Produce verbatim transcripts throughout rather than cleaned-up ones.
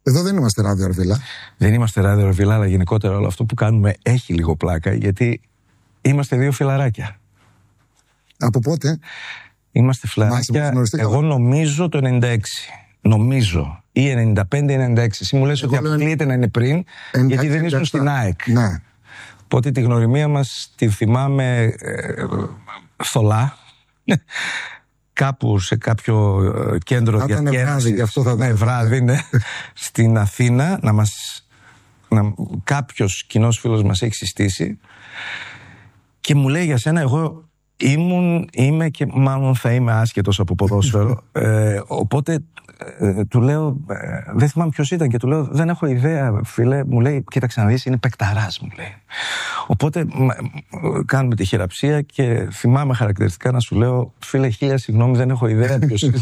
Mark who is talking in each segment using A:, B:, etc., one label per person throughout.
A: Εδώ δεν είμαστε Ράδιο Αρβίλα.
B: Δεν είμαστε Ράδιο Αρβίλα, αλλά γενικότερα όλο αυτό που κάνουμε έχει λίγο πλάκα, γιατί είμαστε δύο φιλαράκια.
A: Από πότε?
B: Είμαστε φιλαράκια, εγώ νομίζω το ενενήντα έξι. Νομίζω. Ή ενενήντα πέντε ενενήντα έξι. Εσύ μου λες ότι αποκλείεται να είναι πριν, γιατί δεν ήσουν στην ΑΕΚ.
A: Ναι.
B: Οπότε τη γνωριμία μας τη θυμάμαι ε, θολά. Κάπου σε κάποιο κέντρο διασκέδασης,
A: αυτό θα
B: ναι, βράδυ, ναι, στην Αθήνα, να μας, να, κάποιος κοινός φίλος μας έχει συστήσει και μου λέει για σένα, εγώ ήμουν, είμαι και μάλλον θα είμαι άσχετος από ποδόσφαιρο, ε, οπότε ε, του λέω, ε, δεν θυμάμαι ποιος ήταν και του λέω, δεν έχω ιδέα φίλε, μου λέει, κοίταξε να δεις, είναι παικταράς, μου λέει. Οπότε μα, κάνουμε τη χειραψία και θυμάμαι χαρακτηριστικά να σου λέω, φίλε, χίλια συγγνώμη, δεν έχω ιδέα ποιος είσαι.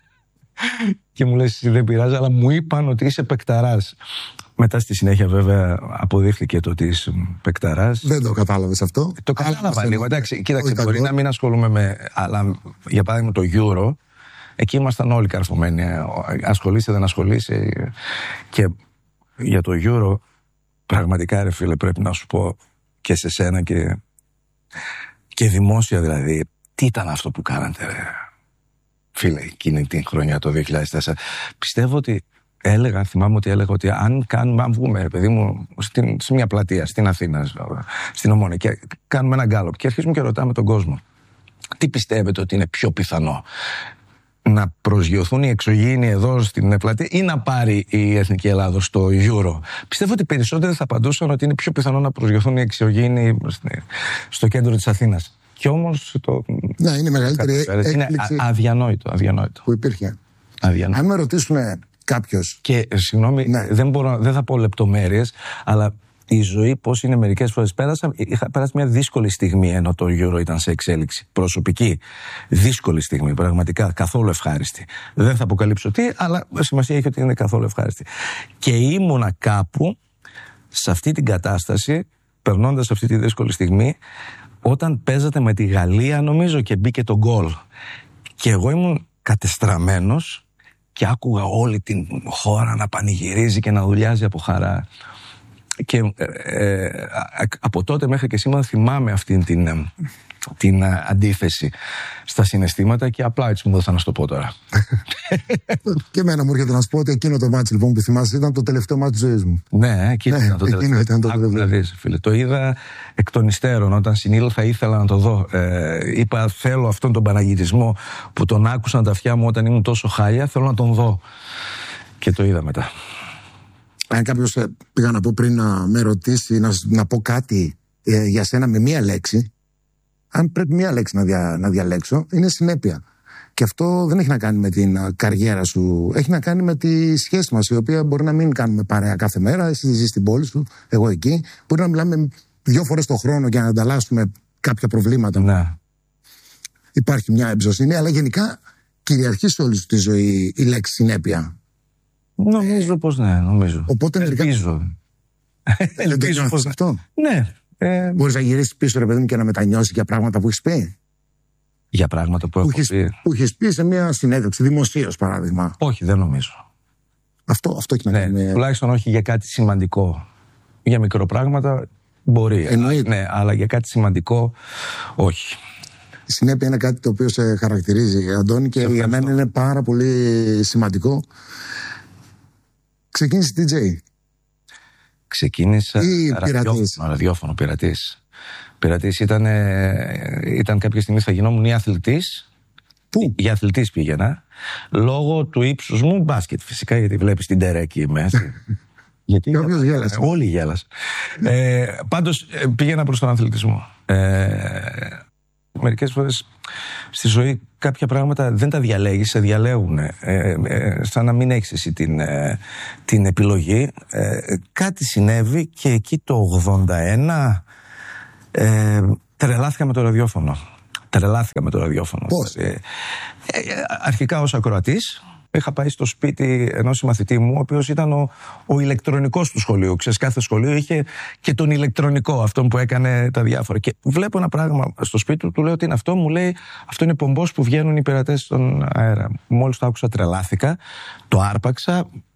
B: Και μου λες, δεν πειράζει, αλλά μου είπαν ότι είσαι παικταράς. Μετά στη συνέχεια βέβαια αποδείχθηκε το ότι είσαι παικταράς.
A: Δεν το κατάλαβες αυτό.
B: Το κατάλαβα λίγο. Εντάξει, κοίταξε, μπορεί να μην ασχολούμαι με, αλλά για παράδειγμα το Euro, εκεί ήμασταν όλοι καρφωμένοι. Ασχολείσαι, δεν ασχολείσαι. Και για το Euro, πραγματικά ρε φίλε, πρέπει να σου πω και σε σένα και, και δημόσια δηλαδή, τι ήταν αυτό που κάνατε ρε φίλε εκείνη την χρονιά το δύο χιλιάδες τέσσερα. Πιστεύω ότι έλεγα, θυμάμαι ότι έλεγα ότι αν κάνουμε, αν βγούμε, παιδί μου, στην, σε μια πλατεία, στην Αθήνα, στην Ομόνια, και κάνουμε ένα γκάλωπ και αρχίζουμε και ρωτάμε τον κόσμο, τι πιστεύετε ότι είναι πιο πιθανό, να προσγειωθούν οι εξωγήινοι εδώ στην πλατεία ή να πάρει η Εθνική Ελλάδος στο Euro? Πιστεύω ότι περισσότεροι θα απαντούσαν ότι είναι πιο πιθανό να προσγειωθούν οι εξωγήινοι στο κέντρο της Αθήνας. Και όμως το.
A: Ναι, είναι η μεγαλύτερη έκπληξη.
B: Είναι αδιανόητο, αδιανόητο.
A: Που υπήρχε.
B: Αδιανόητο.
A: Αν με ρωτήσουν κάποιος.
B: Και συγγνώμη, ναι. δεν, μπορώ, δεν θα πω λεπτομέρειες, αλλά η ζωή πώς είναι μερικές φορές. Πέρασα, είχα πέρασει μια δύσκολη στιγμή ενώ το Euro ήταν σε εξέλιξη. Προσωπική. Δύσκολη στιγμή, πραγματικά. Καθόλου ευχάριστη. Δεν θα αποκαλύψω τι, αλλά σημασία έχει ότι είναι καθόλου ευχάριστη. Και ήμουνα κάπου σε αυτή την κατάσταση, περνώντας αυτή τη δύσκολη στιγμή, όταν παίζατε με τη Γαλλία, νομίζω, και μπήκε το γκολ. Και εγώ ήμουν κατεστραμμένος και άκουγα όλη την χώρα να πανηγυρίζει και να ουλιάζει από χαρά. Και ε, ε, από τότε μέχρι και σήμερα θυμάμαι αυτήν την, ε, την ε, αντίθεση στα συναισθήματα και απλά έτσι μου δώσα να σου το πω τώρα.
A: Και εμένα μου έρχεται να σου πω ότι εκείνο το μάτς λοιπόν που θυμάσαι ήταν το τελευταίο μάτς της ζωής μου.
B: Ναι, εκείνο
A: ναι,
B: ήταν το τελευταίο.
A: Ήταν το τελευταίο.
B: Δεις, φίλε, το είδα εκ των υστέρων όταν συνήλθα, ήθελα να το δω. Ε, είπα θέλω αυτόν τον παναγυρισμό που τον άκουσαν τα αυτιά μου όταν ήμουν τόσο χάλια, θέλω να τον δω. Και το είδα μετά.
A: Αν κάποιος πήγα να πω πριν να με ρωτήσει να, να πω κάτι ε, για σένα με μία λέξη, αν πρέπει μία λέξη να, δια, να διαλέξω, είναι συνέπεια. Και αυτό δεν έχει να κάνει με την uh, καριέρα σου, έχει να κάνει με τη σχέση μας, η οποία μπορεί να μην κάνουμε παρέα κάθε μέρα. Εσύ ζεις στην πόλη σου, εγώ εκεί. Μπορεί να μιλάμε δύο φορές το χρόνο για να ανταλλάσσουμε κάποια προβλήματα.
B: Ναι.
A: Υπάρχει μια εμπιστοσύνη, αλλά γενικά κυριαρχεί σε όλη σου τη ζωή η λέξη συνέπεια.
B: Νομίζω πως ναι, νομίζω.
A: Οπότε
B: ελπίζω.
A: Ελπίζω πως αυτό.
B: Ναι. Ε...
A: Μπορείς να γυρίσεις πίσω ρε παιδί μου και να μετανιώσεις για πράγματα που έχεις πει.
B: Για πράγματα που, που έχω πει.
A: Που έχεις πει σε μια συνέντευξη, δημοσίως παράδειγμα.
B: Όχι, δεν νομίζω.
A: Αυτό, αυτό έχει να κάνει.
B: Ναι, με... τουλάχιστον όχι για κάτι σημαντικό. Για μικροπράγματα μπορεί.
A: Εννοείται.
B: Ναι, αλλά για κάτι σημαντικό όχι.
A: Η συνέπεια είναι κάτι το οποίο σε χαρακτηρίζει, Αντώνη, και για μένα είναι πάρα πολύ σημαντικό. Ξεκίνησε ντι τζέι.
B: Ξεκίνησα
A: ή
B: ραδιόφωνο, ραδιόφωνο πειρατής. Πειρατής ήταν, ήταν κάποια στιγμή θα γινόμουν ή αθλητής.
A: Πού?
B: Για αθλητής πήγαινα. Λόγω του ύψους μου, μπάσκετ φυσικά, γιατί βλέπεις την Τερέκη είμαι. Γιατί
A: Κάποιος γέλασε.
B: Όλοι γέλασαν. ε, πάντως πήγαινα προς τον αθλητισμό. Ε, μερικές φορές στη ζωή κάποια πράγματα δεν τα διαλέγεις, σε διαλέγουν. Ε, ε, σαν να μην έχεις εσύ την, ε, την επιλογή. Ε, κάτι συνέβη και εκεί το ογδόντα ένα ε, τρελάθηκα με το ραδιόφωνο. Τρελάθηκα με το ραδιόφωνο.
A: Πώς?
B: Ε, ε, αρχικά ως ακροατής. Είχα πάει στο σπίτι ενός συμμαθητή μου, ο οποίος ήταν ο, ο ηλεκτρονικός του σχολείου. Ξέρεις, κάθε σχολείο είχε και τον ηλεκτρονικό, αυτόν που έκανε τα διάφορα. Και βλέπω ένα πράγμα στο σπίτι του, του λέω ότι είναι αυτό, μου λέει, αυτό είναι πομπός που βγαίνουν οι πειρατές στον αέρα. Μόλις το άκουσα, τρελάθηκα, το άρπαξα,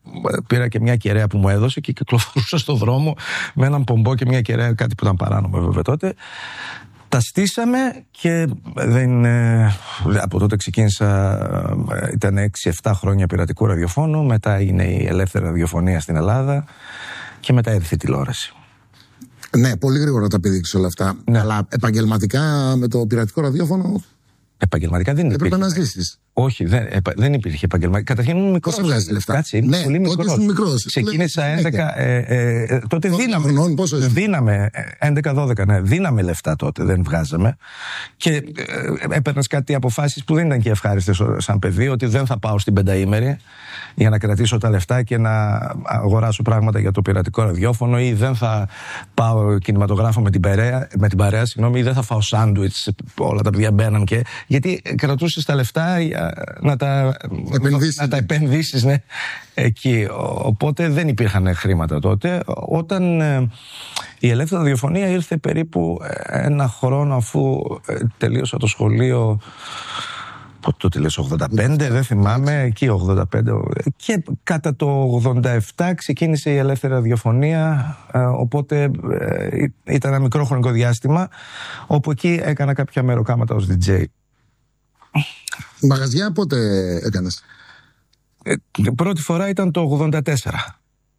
B: πήρα και μια κεραία που μου έδωσε και κυκλοφορούσα στο δρόμο με έναν πομπό και μια κεραία, κάτι που ήταν παράνομο βέβαια τότε. Τα στήσαμε και δεν, από τότε ξεκίνησα, ήταν έξι εφτά χρόνια πειρατικού ραδιοφώνου, μετά έγινε η ελεύθερη ραδιοφωνία στην Ελλάδα και μετά ήρθε η τηλεόραση.
A: Ναι, πολύ γρήγορα τα πήδηξε όλα αυτά. Ναι. Αλλά επαγγελματικά με το πειρατικό ραδιόφωνο.
B: Επαγγελματικά δεν υπήρχε.
A: Έπρεπε να ζήσεις.
B: Όχι, δεν, επα, δεν υπήρχε επαγγελματικά. Καταρχήν ήμουν μικρός.
A: Πόσο βγάζει λεφτά?
B: Κάτσε, ήμουν
A: ναι,
B: πολύ μικρός. Ξεκίνησα έντεκα. Ε, ε, ε, τότε πόσο δίναμε. Χρονών, πόσο δίναμε έντεκα δώδεκα, ναι. Δίναμε λεφτά τότε, δεν βγάζαμε. Και ε, ε, έπαιρνες κάτι αποφάσεις που δεν ήταν και ευχάριστες σαν παιδί, ότι δεν θα πάω στην πενταήμερη για να κρατήσω τα λεφτά και να αγοράσω πράγματα για το πειρατικό ραδιόφωνο, ή δεν θα πάω κινηματογράφο με την παρέα, με την παρέα συγγνώμη, ή δεν θα φάω σάντουιτς, όλα τα παιδιά μπαίναν και. Γιατί κρατούσες τα λεφτά να τα, να τα επενδύσεις, ναι, εκεί. Οπότε δεν υπήρχαν χρήματα τότε. Όταν ε, η ελεύθερη ραδιοφωνία ήρθε περίπου ένα χρόνο αφού ε, τελείωσα το σχολείο. Πότε το τελείωσα, ογδόντα πέντε, δεν θυμάμαι, εκεί ογδόντα πέντε. Και κατά το ογδόντα επτά ξεκίνησε η ελεύθερη ραδιοφωνία, ε, οπότε ε, ήταν ένα μικρό χρονικό διάστημα όπου εκεί έκανα κάποια μεροκάματα ως ντι τζέι.
A: Μαγαζιά πότε έκανες?
B: Ε, πρώτη φορά ήταν το ογδόντα τέσσερα.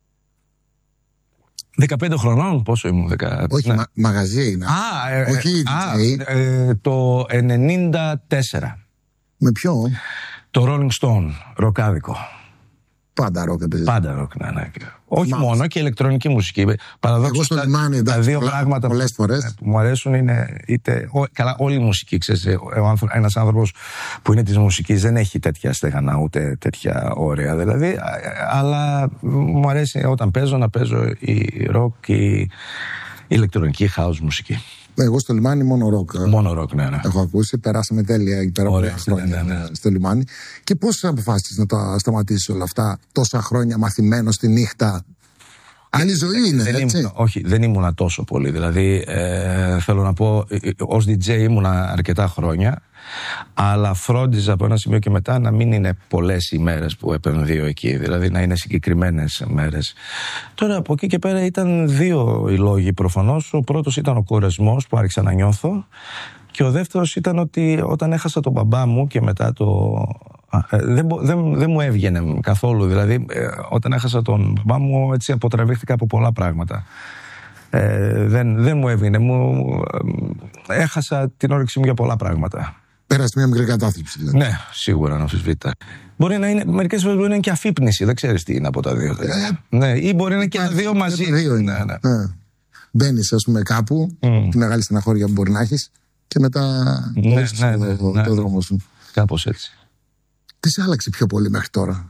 B: δεκαπέντε χρονών, πόσο ήμουν? Δεκα...
A: Όχι,
B: ναι.
A: μα, μαγαζί είναι.
B: Α, ε,
A: όχι
B: α,
A: ντι τζέι.
B: Ε, το ενενήντα τέσσερα.
A: Με ποιο?
B: Το Rolling Stone, ροκάδικο.
A: Πάντα ροκ έπαιζε.
B: Πάντα ροκ, ναι, ναι. Όχι Μάλιστα. μόνο, και ηλεκτρονική μουσική. Παραδόξως,
A: εγώ στο λιμάνι,
B: τα, τα δύο πολλά, πράγματα
A: πολλές φορές.
B: που, που μου αρέσουν είναι είτε. Ο, καλά, όλη η μουσική, ξέρεις. Ένας άνθρωπος που είναι της μουσικής δεν έχει τέτοια στεγανά ούτε τέτοια όρια. Δηλαδή, αλλά μου αρέσει όταν παίζω να παίζω η ροκ, η ηλεκτρονική house μουσική.
A: Εγώ στο λιμάνι μόνο ροκ.
B: Μόνο ροκ, ναι, ναι.
A: Έχω ακούσει, περάσαμε τέλεια εκεί πέρα πολλά χρόνια ναι, ναι, ναι. στο λιμάνι. Και πώς αποφάσισες να τα σταματήσεις όλα αυτά, τόσα χρόνια μαθημένο στη νύχτα? Άλλη ζωή είναι,
B: δεν
A: έτσι.
B: Ήμουν, όχι, δεν ήμουνα τόσο πολύ. Δηλαδή, ε, θέλω να πω, ως ντι τζέι ήμουνα αρκετά χρόνια, αλλά φρόντιζα από ένα σημείο και μετά να μην είναι πολλές οι μέρες που επενδύω εκεί. Δηλαδή, να είναι συγκεκριμένες μέρες. Τώρα, από εκεί και πέρα ήταν δύο οι λόγοι προφανώς. Ο πρώτος ήταν ο κουρασμός που άρχισα να νιώθω. Και ο δεύτερος ήταν ότι όταν έχασα τον μπαμπά μου και μετά το. Δεν, δεν, δεν μου έβγαινε καθόλου. Δηλαδή, ε, όταν έχασα τον μπαμπά μου, έτσι αποτραβήχθηκα από πολλά πράγματα. Ε, δεν, δεν μου έβγαινε. Μου, ε, έχασα την όρεξή μου για πολλά πράγματα.
A: Πέρασε μια μικρή κατάθλιψη, δηλαδή.
B: Ναι, σίγουρα, αναμφισβήτητα. Μπορεί να είναι, μερικές φορές μπορεί να είναι και αφύπνιση, δεν ξέρεις τι είναι από τα δύο. Ε, ναι, ή μπορεί να είναι και τα δύο μαζί.
A: Δύο είναι. Ναι, ναι. Ναι. Μπαίνεις, ας πούμε, κάπου, mm. τη μεγάλη στεναχώρια που μπορεί να έχεις, και μετά
B: ναι, ναι, ναι,
A: το,
B: ναι,
A: το δρόμο σου.
B: Κάπως έτσι.
A: Τι σε άλλαξε πιο πολύ μέχρι τώρα?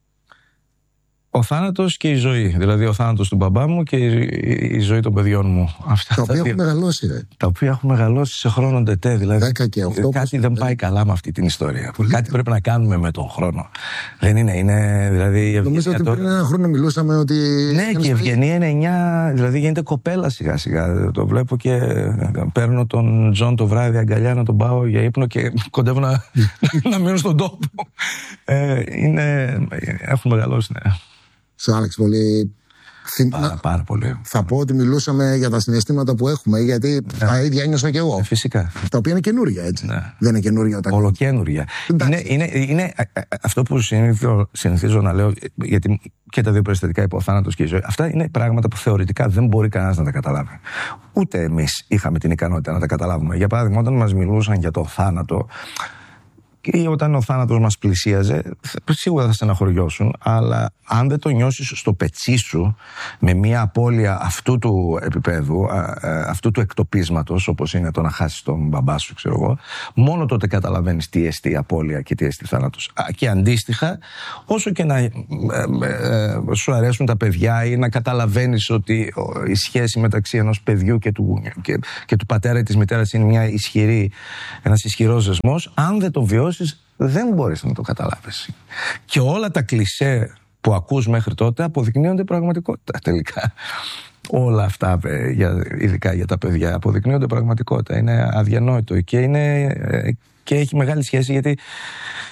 B: Ο θάνατος και η ζωή. Δηλαδή ο θάνατος του μπαμπά μου και η, η ζωή των παιδιών μου. Αυτά
A: τα οποία έχουν μεγαλώσει, ρε.
B: Τα οποία έχουν μεγαλώσει σε χρόνο τετέ. Δηλαδή
A: δέκα και οκτώ,
B: κάτι δεν πάει καλά με αυτή την ιστορία. Πολύ κάτι πρέπει να κάνουμε με τον χρόνο. Δεν είναι, είναι δηλαδή.
A: Νομίζω ότι το... πριν ένα χρόνο μιλούσαμε ότι.
B: Ναι, και η Ευγενία είναι εννιά, δηλαδή γίνεται κοπέλα σιγά σιγά. Το βλέπω και παίρνω τον Τζον το βράδυ αγκαλιά να τον πάω για ύπνο και κοντεύω να, να μείνω στον τόπο. Ε, είναι, έχουν μεγαλώσει, ναι.
A: Σε άλλαξε πολύ.
B: Πάρα, πάρα πολύ.
A: Θα πω ότι μιλούσαμε για τα συναισθήματα που έχουμε, γιατί ναι. τα ίδια ένιωσα και εγώ.
B: Ε, φυσικά.
A: Τα οποία είναι καινούρια, έτσι. Ναι. Δεν είναι καινούρια όταν.
B: Ολοκαινούρια. Είναι, είναι, είναι αυτό που συνηθίζω, συνηθίζω να λέω, γιατί και τα δύο περιστατικά, είπε ο θάνατος και η ζωή, αυτά είναι πράγματα που θεωρητικά δεν μπορεί κανένας να τα καταλάβει. Ούτε εμείς είχαμε την ικανότητα να τα καταλάβουμε. Για παράδειγμα, όταν μας μιλούσαν για το θάνατο, ή όταν ο θάνατος μας πλησίαζε, σίγουρα θα στεναχωριώσουν, αλλά αν δεν το νιώσεις στο πετσί σου με μια απώλεια αυτού του επίπεδου, αυτού του εκτοπίσματος, όπως είναι το να χάσεις τον μπαμπά σου, ξέρω εγώ, μόνο τότε καταλαβαίνεις τι εστί απώλεια και τι εστί θάνατος. Και αντίστοιχα, όσο και να ε, ε, σου αρέσουν τα παιδιά ή να καταλαβαίνεις ότι η σχέση μεταξύ ενός παιδιού και του, και, και του πατέρα ή της μητέρας είναι μια ισχυρή, ένας ισχυρός δεσμός, αν δεν το βιώσεις, δεν μπορείς να το καταλάβεις. Και όλα τα κλισέ που ακούς μέχρι τότε αποδεικνύονται πραγματικότητα τελικά. Όλα αυτά, για, ειδικά για τα παιδιά, αποδεικνύονται πραγματικότητα. Είναι αδιανόητο και, είναι, και έχει μεγάλη σχέση, γιατί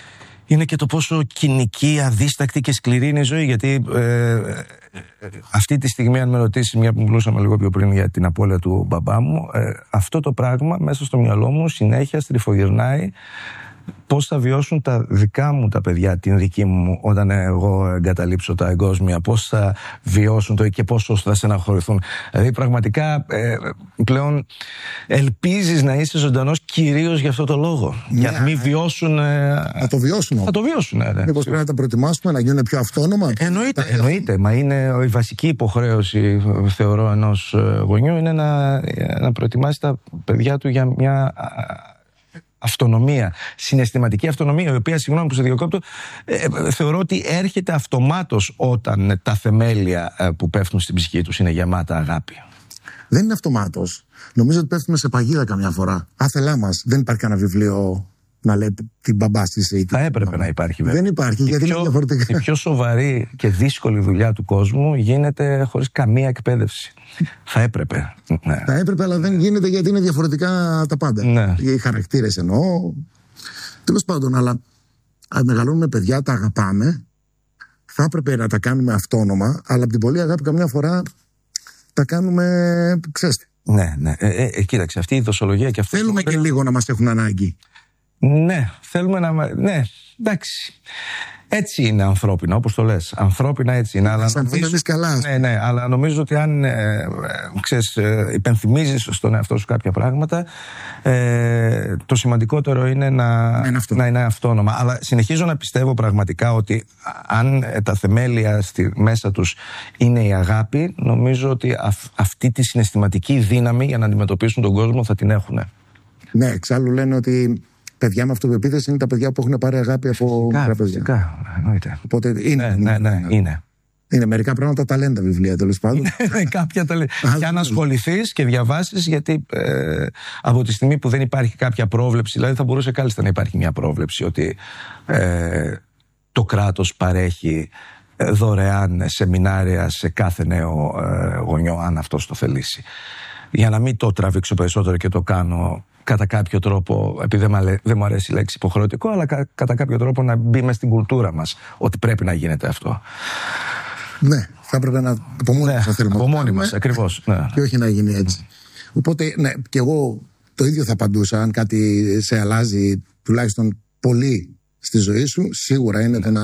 B: είναι και το πόσο κοινική, αδίστακτη και σκληρή είναι η ζωή. Γιατί ε, ε, αυτή τη στιγμή, αν με ρωτήσει, μια που μιλούσαμε λίγο πιο πριν για την απώλεια του μπαμπά μου, ε, αυτό το πράγμα μέσα στο μυαλό μου συνέχεια στριφογυρνάει. Πώς θα βιώσουν τα δικά μου τα παιδιά, την δική μου, όταν εγώ εγκαταλείψω τα εγκόσμια, πώς θα βιώσουν το και πόσο θα στεναχωρηθούν. Δηλαδή, πραγματικά ε, πλέον ελπίζεις να είσαι ζωντανός κυρίως για αυτό το λόγο. Ναι, για να μην βιώσουν. Ε,
A: να το βιώσουν.
B: Να το βιώσουν, ναι.
A: Μήπως πρέπει να τα προετοιμάσουμε, να γίνουν πιο αυτόνομα.
B: Εννοείται, τα... εννοείται. Μα είναι η βασική υποχρέωση, θεωρώ, ενός γονιού είναι να, να προετοιμάσει τα παιδιά του για μια αυτονομία, συναισθηματική αυτονομία, η οποία, συγγνώμη που σε διακόπτω, ε, θεωρώ ότι έρχεται αυτομάτως όταν τα θεμέλια ε, που πέφτουν στην ψυχή τους είναι γεμάτα αγάπη.
A: Δεν είναι αυτομάτως. Νομίζω ότι πέφτουμε σε παγίδα καμιά φορά. Άθελά μας. Δεν υπάρχει κανένα βιβλίο να λέει την μπαμπά στη.
B: Θα έπρεπε να υπάρχει, βέβαια.
A: Δεν υπάρχει,
B: η
A: γιατί
B: πιο,
A: είναι διαφορετικά.
B: Η πιο σοβαρή και δύσκολη δουλειά του κόσμου γίνεται χωρίς καμία εκπαίδευση. Θα έπρεπε. Ναι.
A: Θα έπρεπε, αλλά δεν γίνεται γιατί είναι διαφορετικά τα πάντα.
B: Ναι.
A: Οι χαρακτήρες εννοώ. Τέλος πάντων, αλλά αν μεγαλώνουμε παιδιά, τα αγαπάμε. Θα έπρεπε να τα κάνουμε αυτόνομα, αλλά από την πολύ αγάπη καμιά φορά τα κάνουμε, ξέρετε.
B: Ναι, ναι. Ε, ε, ε, κοίταξε, αυτή η δοσολογία και αυτό.
A: Θέλουμε το... και λίγο να μας έχουν ανάγκη.
B: Ναι, θέλουμε να. Ναι, εντάξει. Έτσι είναι ανθρώπινα, όπως το λες. Ανθρώπινα έτσι είναι. Αλλά νομίζω...
A: εμείς καλά.
B: Ναι, ναι, αλλά νομίζω ότι αν ε, ε, ξέρεις, ε, υπενθυμίζεις στον εαυτό σου κάποια πράγματα, ε, το σημαντικότερο είναι να,
A: είναι
B: να είναι αυτόνομα. Αλλά συνεχίζω να πιστεύω πραγματικά ότι αν ε, τα θεμέλια στη, μέσα τους είναι η αγάπη, νομίζω ότι αυ, αυτή τη συναισθηματική δύναμη για να αντιμετωπίσουν τον κόσμο θα την έχουν.
A: Ναι, εξάλλου λένε ότι παιδιά με αυτοπεποίθηση είναι τα παιδιά που έχουν πάρει αγάπη από
B: φυσικά,
A: μικρά παιδιά.
B: Φυσικά, εννοείται.
A: Οπότε είναι.
B: Ναι, ναι, ναι, είναι.
A: Είναι μερικά πράγματα ταλέντα βιβλία, τέλος πάντων.
B: Ναι, κάποια ταλέντα. Και αν ασχοληθείς και διαβάσεις, γιατί ε, από τη στιγμή που δεν υπάρχει κάποια πρόβλεψη, δηλαδή θα μπορούσε κάλλιστα να υπάρχει μια πρόβλεψη ότι ε, το κράτος παρέχει ε, δωρεάν σεμινάρια σε κάθε νέο ε, γονιό, αν αυτός το θελήσει. Για να μην το τραβήξω περισσότερο και το κάνω κατά κάποιο τρόπο, επειδή δεν μου αρέσει η λέξη υποχρεωτικό, αλλά κα, κατά κάποιο τρόπο να μπει μες στην κουλτούρα μας ότι πρέπει να γίνεται αυτό.
A: Ναι, θα έπρεπε να από μόνοι μας,
B: ναι,
A: θέλουμε.
B: Από μόνοι μας, ακριβώς. Ναι.
A: Και όχι να γίνει έτσι. Οπότε, ναι, και εγώ το ίδιο θα απαντούσα. Αν κάτι σε αλλάζει τουλάχιστον πολύ στη ζωή σου, σίγουρα είναι το να.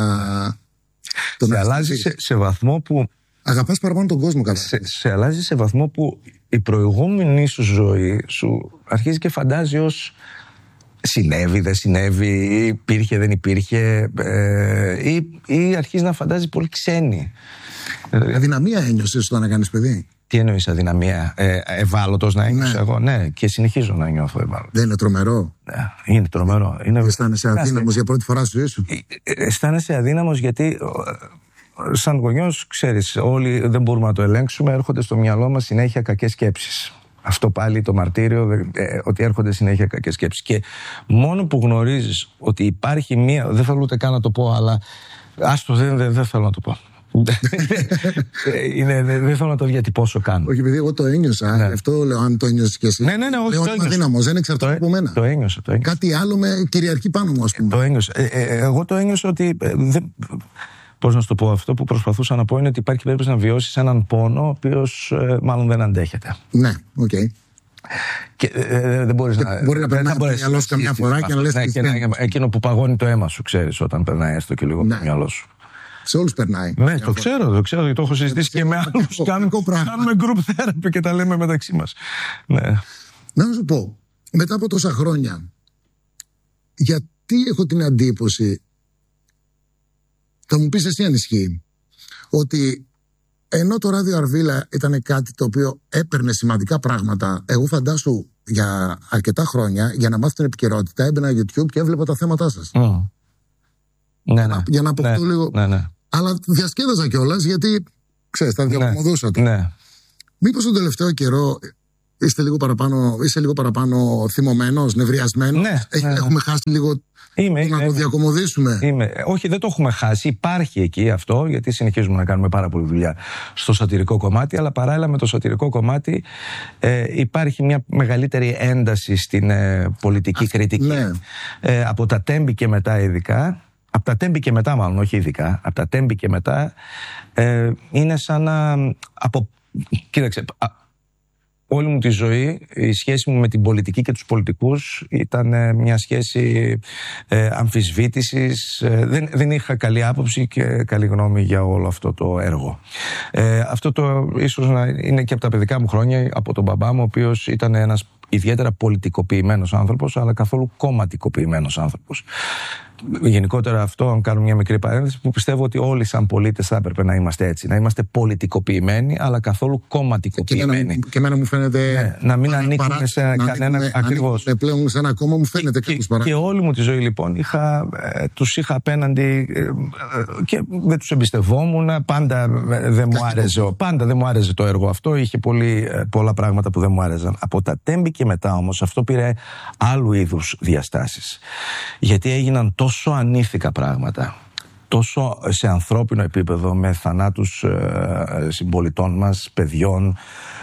B: Το σε να αλλάζει σε, σε βαθμό που.
A: Αγαπάς παραπάνω τον κόσμο, κατά.
B: Σε, σε αλλάζει σε βαθμό που η προηγούμενη σου ζωή σου αρχίζει και φαντάζει ως συνέβη, δεν συνέβη, υπήρχε, δεν υπήρχε, ε, ή, ή αρχίζει να φαντάζει πολύ ξένη.
A: Αδυναμία ένιωσες όταν έκανες παιδί?
B: Τι εννοείς αδυναμία? Ε, ευάλωτος να ένιωσα, ναι. Εγώ, ναι, και συνεχίζω να νιώθω ευάλωτος.
A: Δεν είναι τρομερό?
B: Ναι, είναι τρομερό. Είναι...
A: Αισθάνεσαι αδύναμος για πρώτη φορά στη ζωή σου?
B: Αισθάνεσαι αδύναμος γιατί σαν γονιός, ξέρεις, όλοι δεν μπορούμε να το ελέγξουμε, έρχονται στο μυαλό μας συνέχεια κακές σκέψεις. Αυτό πάλι το μαρτύριο, ε, ότι έρχονται συνέχεια κακές σκέψεις. Και μόνο που γνωρίζεις ότι υπάρχει μία, δεν θέλω ούτε καν να το πω, αλλά άστο, δεν, δεν, δεν θέλω να το πω. είναι, δεν, δεν θέλω να το διατυπώσω καν.
A: Όχι, επειδή εγώ το ένιωσα. Ναι. Αυτό λέω, αν το ένιωσες και εσύ.
B: Ναι, ναι, ναι, όχι.
A: Λέω, είμαι αδύναμος, δεν εξαρτάται από μένα.
B: Το ένιωσα, το ένιωσα.
A: Κάτι άλλο με κυριαρχεί πάνω μου, ας πούμε.
B: Το ένιωσα. Ε, ε, εγώ το ένιωσα ότι. Ε, δεν... Πώς να σου το πω, αυτό που προσπαθούσα να πω είναι ότι υπάρχει περίπτωση να βιώσεις έναν πόνο ο οποίος ε, μάλλον δεν αντέχεται.
A: Ναι, οκ. Okay.
B: Και ε, δεν μπορείς και να.
A: Μπορεί να περνάει το μυαλό σου καμιά φορά και να λες.
B: Ναι, και να, εκείνο που παγώνει το αίμα σου, ξέρεις, όταν περνάει έστω και λίγο ναι. Το μυαλό σου.
A: Σε όλους περνάει.
B: Ναι, το ξέρω, το ξέρω, το έχω συζητήσει και με άλλους. Κάνουμε group therapy και τα λέμε μεταξύ μας. Ναι.
A: Να σου πω, μετά από τόσα χρόνια, γιατί έχω την εντύπωση. Θα μου πεις εσύ αν ισχύει, ότι ενώ το ράδιο Αρβίλα ήταν κάτι το οποίο έπαιρνε σημαντικά πράγματα, εγώ φαντάσου για αρκετά χρόνια, για να μάθω την επικαιρότητα, έμπαινα YouTube και έβλεπα τα θέματά σας.
B: Mm. Ναι, ναι.
A: Για να αποκτώ
B: ναι,
A: λίγο.
B: Ναι, ναι.
A: Αλλά διασκέδαζα κιόλας, γιατί ξέρεις, τα διακομωδούσα του.
B: Ναι.
A: Μήπως τον τελευταίο καιρό είστε λίγο παραπάνω, είσαι λίγο παραπάνω θυμωμένος, νευριασμένος?
B: Ναι, ναι, ναι.
A: Έχουμε χάσει λίγο.
B: Είμαι,
A: να
B: είμαι,
A: το διακομωδήσουμε.
B: Είμαι. Όχι, δεν το έχουμε χάσει. Υπάρχει εκεί αυτό, γιατί συνεχίζουμε να κάνουμε πάρα πολλή δουλειά στο σατιρικό κομμάτι, αλλά παράλληλα με το σατιρικό κομμάτι ε, υπάρχει μια μεγαλύτερη ένταση στην ε, πολιτική
A: Α,
B: κριτική.
A: Ναι.
B: Ε, από τα Τέμπη και μετά ειδικά. από τα Τέμπη και μετά, μάλλον, όχι ειδικά, από τα Τέμπη και μετά, ε, είναι σαν να. Από, κοίταξε. Όλη μου τη ζωή η σχέση μου με την πολιτική και τους πολιτικούς ήταν μια σχέση ε, αμφισβήτησης. Ε, δεν, δεν είχα καλή άποψη και καλή γνώμη για όλο αυτό το έργο. Ε, αυτό το ίσως να είναι και από τα παιδικά μου χρόνια, από τον μπαμπά μου, ο οποίος ήταν ένας ιδιαίτερα πολιτικοποιημένος άνθρωπος, αλλά καθόλου κομματικοποιημένος άνθρωπος. Γενικότερα αυτό, αν κάνω μια μικρή παρένθεση, που πιστεύω ότι όλοι σαν πολίτες θα έπρεπε να είμαστε έτσι. Να είμαστε πολιτικοποιημένοι, αλλά καθόλου κομματικοποιημένοι.
A: Και εμένα μου φαίνεται.
B: Ναι, να μην παρά, ανήκουμε παρά, σε να κανένα. Ακριβώς.
A: Πλέον σε ένα κόμμα μου φαίνεται κάποιος παρά.
B: Και όλη μου τη ζωή, λοιπόν, είχα, ε, τους είχα απέναντι ε, ε, και δεν τους εμπιστευόμουν. Πάντα δεν μου άρεσε, πάντα δεν μου άρεσε το έργο αυτό. Είχε πολύ, ε, πολλά πράγματα που δεν μου άρεσαν. Από τα Τέμπη και μετά όμως αυτό πήρε άλλου είδους διαστάσεις. Γιατί έγιναν τόσο ανήθικα πράγματα, τόσο σε ανθρώπινο επίπεδο, με θανάτους ε, συμπολιτών μας, παιδιών.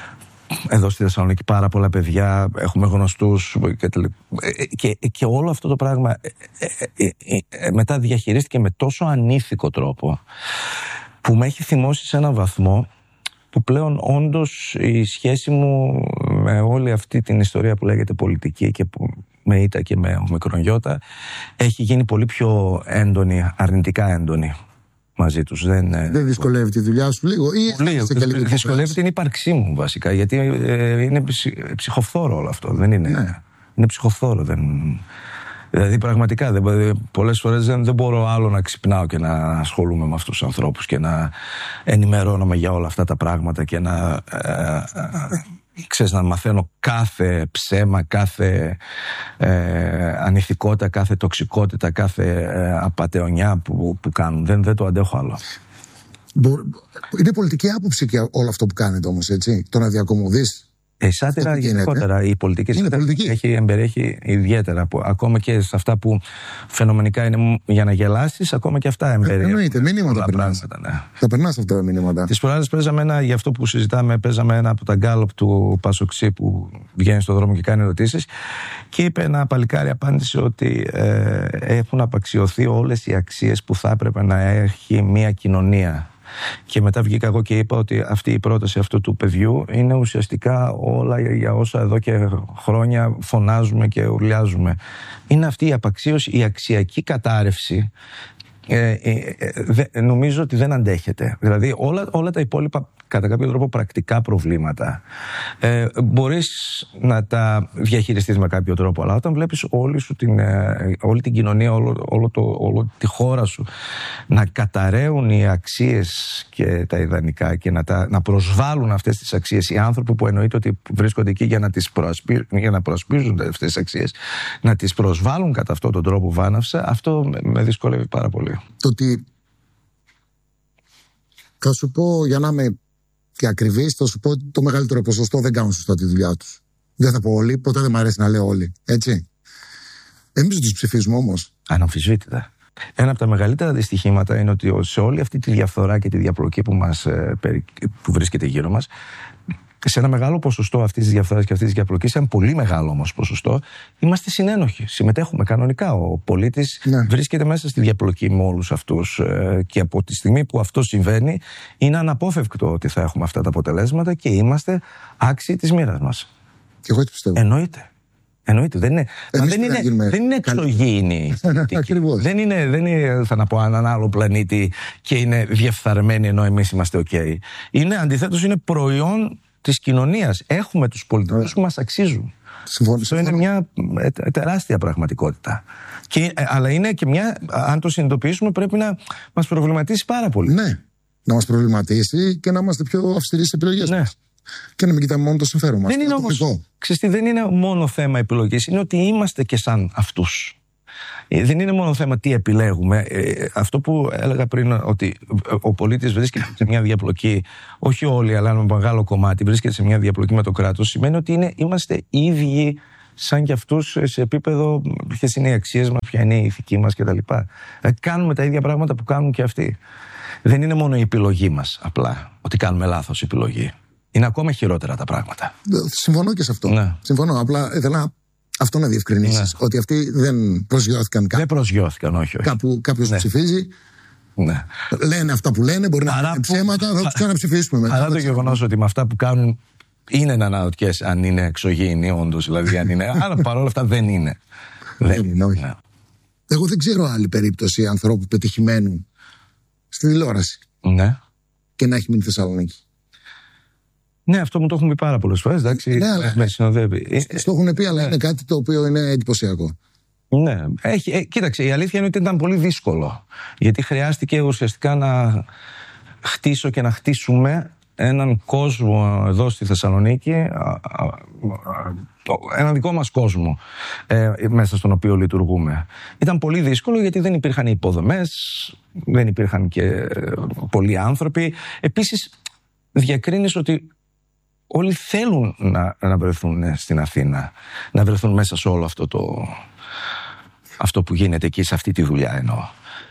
B: Εδώ στη Θεσσαλονίκη πάρα πολλά παιδιά, έχουμε γνωστούς και, και, και όλο αυτό το πράγμα ε, ε, ε, ε, μετά διαχειρίστηκε με τόσο ανήθικο τρόπο που με έχει θυμώσει σε έναν βαθμό που πλέον όντως η σχέση μου με όλη αυτή την ιστορία που λέγεται πολιτική και που με ήττα και με ομικρονιώτα έχει γίνει πολύ πιο έντονη, αρνητικά έντονη μαζί τους. Δεν,
A: δεν δυσκολεύει τη δουλειά σου λίγο? Ή
B: πολύ, δυσκολεύει, δυσκολεύει την ύπαρξή μου βασικά, γιατί ε, είναι ψυχοφθόρο όλο αυτό. Δεν είναι, ναι. Είναι ψυχοφθόρο. Δεν... Δηλαδή πραγματικά δεν, πολλές φορές δεν, δεν μπορώ άλλο να ξυπνάω και να ασχολούμαι με αυτούς τους ανθρώπους και να ενημερώνομαι για όλα αυτά τα πράγματα και να, ε, ε, ξέρεις, να μαθαίνω κάθε ψέμα, κάθε ε, ανηθικότητα, κάθε τοξικότητα, κάθε ε, απατεωνιά που, που κάνουν. Δεν, δεν το αντέχω άλλο.
A: Είναι πολιτική άποψη και όλο αυτό που κάνετε όμως, έτσι, το να διακομωδείς.
B: Η σάτυρα γενικότερα, η πολιτική σάτυρα έχει εμπεριέχει ιδιαίτερα. Που, ακόμα και σε αυτά που φαινομενικά είναι για να γελάσεις, ακόμα και αυτά εμπεριέχουν.
A: Εννοείται, μηνύματα περνάς. Ναι. Θα περνάς αυτά τα μηνύματα.
B: Τις προάλλες παίζαμε ένα, για αυτό που συζητάμε, παίζαμε ένα από τα γκάλοπ του Πασοξή που βγαίνει στον δρόμο και κάνει ερωτήσεις. Και είπε ένα παλικάρι, απάντησε ότι ε, έχουν απαξιωθεί όλες οι αξίες που θα έπρεπε να έχει μια κοινωνία. Και μετά βγήκα εγώ και είπα ότι αυτή η πρόταση αυτού του παιδιού είναι ουσιαστικά όλα για όσα εδώ και χρόνια φωνάζουμε και ουρλιάζουμε. Είναι αυτή η απαξίωση, η αξιακή κατάρρευση. Ε, ε, ε, νομίζω ότι δεν αντέχεται. Δηλαδή όλα, όλα τα υπόλοιπα κατά κάποιο τρόπο πρακτικά προβλήματα ε, μπορείς να τα διαχειριστείς με κάποιο τρόπο, αλλά όταν βλέπεις όλη, σου την, ε, όλη την κοινωνία, όλο, όλο, το, όλο τη χώρα σου να καταραίουν οι αξίες και τα ιδανικά και να, τα, να προσβάλλουν αυτές τις αξίες οι άνθρωποι που εννοείται ότι βρίσκονται εκεί για να, τις προασπί, για να προασπίζουν αυτές τις αξίες, να τις προσβάλλουν κατά αυτόν τον τρόπο βάναυσα, αυτό με δυσκολεύει πάρα πολύ.
A: Το ότι θα σου πω, για να είμαι και ακριβής, θα σου πω ότι το μεγαλύτερο ποσοστό δεν κάνουν σωστά τη δουλειά τους. Δεν θα πω όλοι, ποτέ δεν μου αρέσει να λέω όλοι. Έτσι. Εμείς τους ψηφίζουμε όμως.
B: Αναμφισβήτητα. Ένα από τα μεγαλύτερα δυστυχήματα είναι ότι σε όλη αυτή τη διαφθορά και τη διαπλοκή που, μας, που βρίσκεται γύρω μας, σε ένα μεγάλο ποσοστό αυτής της διαφθοράς και αυτής της διαπλοκής, ένα πολύ μεγάλο όμως ποσοστό, είμαστε συνένοχοι. Συμμετέχουμε κανονικά. Ο πολίτης ναι. βρίσκεται μέσα στη διαπλοκή με όλους αυτούς. Και από τη στιγμή που αυτό συμβαίνει, είναι αναπόφευκτο ότι θα έχουμε αυτά τα αποτελέσματα και είμαστε άξιοι της μοίρας μας.
A: Και εγώ έτσι πιστεύω.
B: Εννοείται. Εννοείται. Δεν είναι, δεν είναι, δεν είναι εξωγήινη. δεν, είναι, δεν είναι, θα να πω, έναν άλλο πλανήτη και είναι διεφθαρμένοι ενώ εμείς είμαστε OK. Είναι, αντιθέτως, είναι προϊόν της κοινωνίας. Έχουμε τους πολιτικούς που μας αξίζουν.
A: Συμφωνώ.
B: Αυτό είναι μια τεράστια πραγματικότητα. Και, αλλά είναι και μια, αν το συνειδητοποιήσουμε, πρέπει να μας προβληματίσει πάρα πολύ.
A: Ναι, να μας προβληματίσει και να είμαστε πιο αυστηροί στις επιλογές
B: ναι.
A: μας. Και να μην κοιτάμε μόνο το συμφέρον μας.
B: Δεν είναι όμως, ξέρετε, δεν είναι μόνο θέμα επιλογής, είναι ότι είμαστε και σαν αυτούς. Δεν είναι μόνο θέμα τι επιλέγουμε. Αυτό που έλεγα πριν, ότι ο πολίτης βρίσκεται σε μια διαπλοκή, όχι όλοι, αλλά ένα μεγάλο κομμάτι βρίσκεται σε μια διαπλοκή με το κράτος, σημαίνει ότι είναι, είμαστε ίδιοι σαν κι αυτούς σε επίπεδο ποιες είναι οι αξίες μας, ποια είναι η ηθική μας κτλ. Κάνουμε τα ίδια πράγματα που κάνουν και αυτοί. Δεν είναι μόνο η επιλογή μας απλά, ότι κάνουμε λάθος επιλογή. Είναι ακόμα χειρότερα τα πράγματα.
A: Συμφωνώ και σε αυτό.
B: Ναι.
A: Συμφωνώ. Απλά ήθελα να Αυτό να διευκρινίσεις.
B: Ναι.
A: Ότι αυτοί δεν προσγειώθηκαν κάπου.
B: Δεν προσγειώθηκαν, όχι. όχι.
A: Κάπου κάποιος
B: Ναι.
A: ψηφίζει.
B: Ναι.
A: Λένε αυτά που λένε, μπορεί να
B: Παρά
A: είναι
B: που-
A: ψέματα, θα τους ξαναψηφίσουμε μετά.
B: Παρά το γεγονός ότι με αυτά που κάνουν είναι να αναρωτιέσαι αν είναι εξωγήινοι, όντως. Δηλαδή, αν είναι. Αλλά παρόλα αυτά δεν είναι.
A: Δεν είναι, όχι.
B: Ναι.
A: Εγώ δεν ξέρω άλλη περίπτωση ανθρώπου πετυχημένου στη τηλεόραση
B: Ναι.
A: και να έχει μείνει Θεσσαλονίκη.
B: Ναι, αυτό μου το έχουν πει πάρα πολλές φορές. Εντάξει,
A: Ναι, αλλά-
B: με συνοδεύει. Ε,
A: Στο έχουν πει, αλλά είναι κάτι το οποίο είναι εντυπωσιακό.
B: Ναι, έχει, ε, κοίταξε, η αλήθεια είναι ότι ήταν πολύ δύσκολο. Γιατί χρειάστηκε ουσιαστικά να χτίσω και να χτίσουμε έναν κόσμο εδώ στη Θεσσαλονίκη, α, α, α, έναν δικό μας κόσμο ε, μέσα στον οποίο λειτουργούμε. Ήταν πολύ δύσκολο γιατί δεν υπήρχαν υποδομές, δεν υπήρχαν και ε, πολλοί άνθρωποι. Επίσης, διακρίνεις ότι όλοι θέλουν να, να βρεθούν στην Αθήνα, να βρεθούν μέσα σε όλο αυτό το... αυτό που γίνεται εκεί, σε αυτή τη δουλειά εννοώ.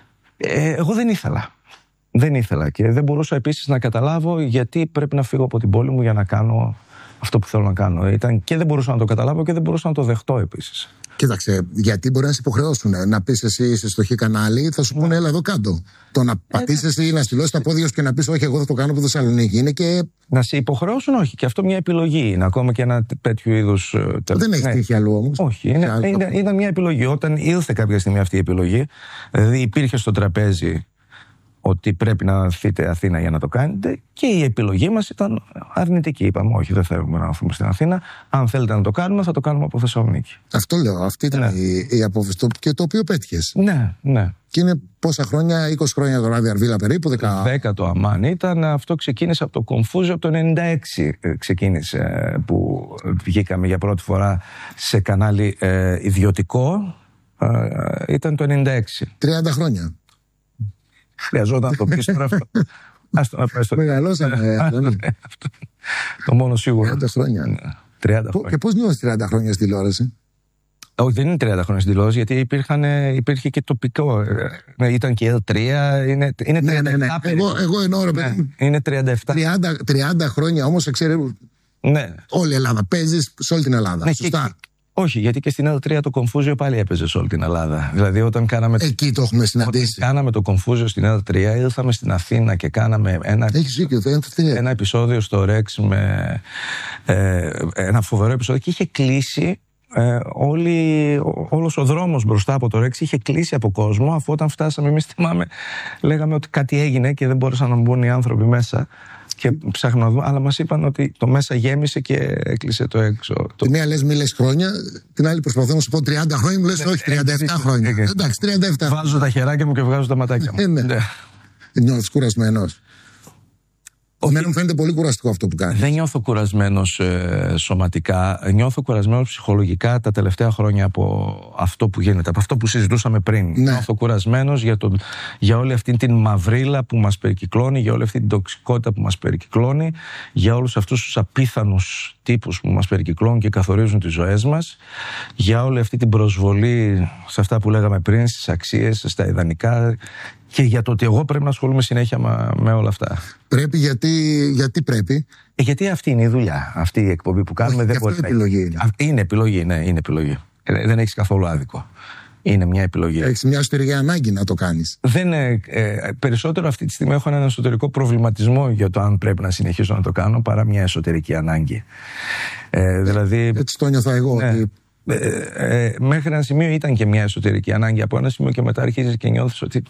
B: Ε, εγώ δεν ήθελα. Δεν ήθελα και δεν μπορούσα επίσης να καταλάβω γιατί πρέπει να φύγω από την πόλη μου για να κάνω αυτό που θέλω να κάνω. Ήταν και δεν μπορούσα να το καταλάβω και δεν μπορούσα να το δεχτώ επίσης.
A: Κοίταξε, γιατί μπορεί να σε υποχρεώσουν να πει εσύ είσαι στο χ κανάλι, θα σου πούνε έλα εδώ κάτω. Το να πατήσει εσύ, να στυλώσει τα πόδια σου και να πει όχι, εγώ θα το κάνω από Θεσσαλονίκη. Είναι και.
B: Να σε υποχρεώσουν, όχι. Και αυτό μια επιλογή είναι. Ακόμα και ένα τέτοιο είδους.
A: Δεν έχει τύχει αλλού όμως.
B: Όχι. Είναι, είναι, ήταν μια επιλογή. Όταν ήρθε κάποια στιγμή αυτή η επιλογή, δηλαδή υπήρχε στο τραπέζι ότι πρέπει να έρθετε Αθήνα για να το κάνετε και η επιλογή μας ήταν αρνητική. Είπαμε όχι, δεν θέλουμε να έρθουμε στην Αθήνα. Αν θέλετε να το κάνουμε, θα το κάνουμε από Θεσσαλονίκη.
A: Αυτό λέω. Αυτή ήταν
B: Ναι.
A: η, η απόφαση. Το- Και το οποίο πέτυχες.
B: Ναι, ναι.
A: Και είναι πόσα χρόνια, είκοσι χρόνια τώρα Αρβίλα περίπου, δέκα.
B: Δέκα το αμάν ήταν. Αυτό ξεκίνησε από το Confusion από το ενενήντα έξι. ε, Ξεκίνησε ε, που βγήκαμε για πρώτη φορά σε κανάλι ε, ιδιωτικό. Ε, ήταν το ενενήντα έξι.
A: τριάντα χρόνια.
B: Χρειαζόταν να το πεις τώρα αυτό. Ας το να πάει στο...
A: Μεγαλώσαμε. αυτό, ναι.
B: Αυτό. Το μόνο σίγουρο.
A: τριάντα χρόνια.
B: Ναι, τριάντα
A: Πο-
B: χρόνια.
A: Και πώς νιώθεις τριάντα χρόνια στη τηλεόραση?
B: Όχι, δεν είναι τριάντα χρόνια στην τηλεόραση, γιατί υπήρχαν, ε, υπήρχε και τοπικό. ε, ναι, ήταν και ελ τρία, είναι, είναι
A: Ναι, ναι,
B: τριάντα επτά
A: ναι.
B: περίπου.
A: Εγώ, εγώ εννοώ, ρε
B: Ναι,
A: παιδί μου,
B: είναι τριάντα επτά.
A: τριάντα, τριάντα χρόνια όμως, ξέρει,
B: Ναι.
A: όλη η Ελλάδα. Παίζεις σε όλη την Ελλάδα.
B: Ναι,
A: Σωστά.
B: και- όχι, γιατί και στην ελ τρία το Confusion πάλι έπαιζε σε όλη την Ελλάδα. Δηλαδή, όταν κάναμε,
A: Εκεί το έχουμε
B: όταν
A: συναντήσει.
B: κάναμε το Confusion στην ελ τρία, ήρθαμε στην Αθήνα και κάναμε ένα,
A: Έχεις δίκιο. Δεν είναι
B: ένα επεισόδιο στο Ρεξ με ε, ένα φοβερό επεισόδιο και είχε κλείσει. Ε, όλη, ό- όλος ο δρόμος μπροστά από το Ρεξ είχε κλείσει από κόσμο, αφού όταν φτάσαμε εμείς θυμάμαι λέγαμε ότι κάτι έγινε και δεν μπόρεσαν να μπουν οι άνθρωποι μέσα και ψάχνουμε να δούμε, αλλά μας είπαν ότι το μέσα γέμισε και έκλεισε το έξω. Το...
A: Τη μία λες μη λες χρόνια, την άλλη προσπαθώ να σου πω τριάντα χρόνια, μου λες όχι τριάντα επτά χρόνια.
B: ε, ε.
A: Εντάξει, τριάντα επτά.
B: Βάζω τα χεράκια μου και βγάζω τα ματάκια μου.
A: Ε, ναι. Νιώθεις κουρασμένος? Εμένα μου φαίνεται πολύ κουραστικό αυτό που κάνεις.
B: Δεν νιώθω κουρασμένος ε, σωματικά, νιώθω κουρασμένος ψυχολογικά τα τελευταία χρόνια από αυτό που γίνεται, από αυτό που συζητούσαμε πριν.
A: Ναι.
B: Νιώθω κουρασμένος για, τον, για όλη αυτή την μαυρίλα που μας περικυκλώνει, για όλη αυτή την τοξικότητα που μας περικυκλώνει, για όλους αυτούς τους απίθανους τύπους που μας περικυκλώνουν και καθορίζουν τις ζωές μας, για όλη αυτή την προσβολή σε αυτά που λέγαμε πριν, στις αξίες, στα ιδανικά, και για το ότι εγώ πρέπει να ασχολούμαι συνέχεια με, με όλα αυτά.
A: Πρέπει γιατί, γιατί πρέπει.
B: Ε, γιατί αυτή είναι η δουλειά. Αυτή η εκπομπή που κάνουμε
A: Όχι,
B: δεν
A: και αυτό
B: μπορεί να
A: επιλογή είναι.
B: Α, είναι επιλογή, ναι, είναι επιλογή. Ε, δεν έχεις καθόλου άδικο. Είναι μια επιλογή.
A: Έχεις μια εσωτερική ανάγκη να το κάνεις.
B: Δεν, ε, ε, περισσότερο αυτή τη στιγμή έχω έναν εσωτερικό προβληματισμό για το αν πρέπει να συνεχίσω να το κάνω παρά μια εσωτερική ανάγκη. Ε, δηλαδή.
A: Έτσι το νιώθω εγώ.
B: Ναι.
A: Ότι
B: Ε, ε, μέχρι ένα σημείο ήταν και μια εσωτερική ανάγκη. Από ένα σημείο και μετά αρχίζεις και νιώθεις ότι.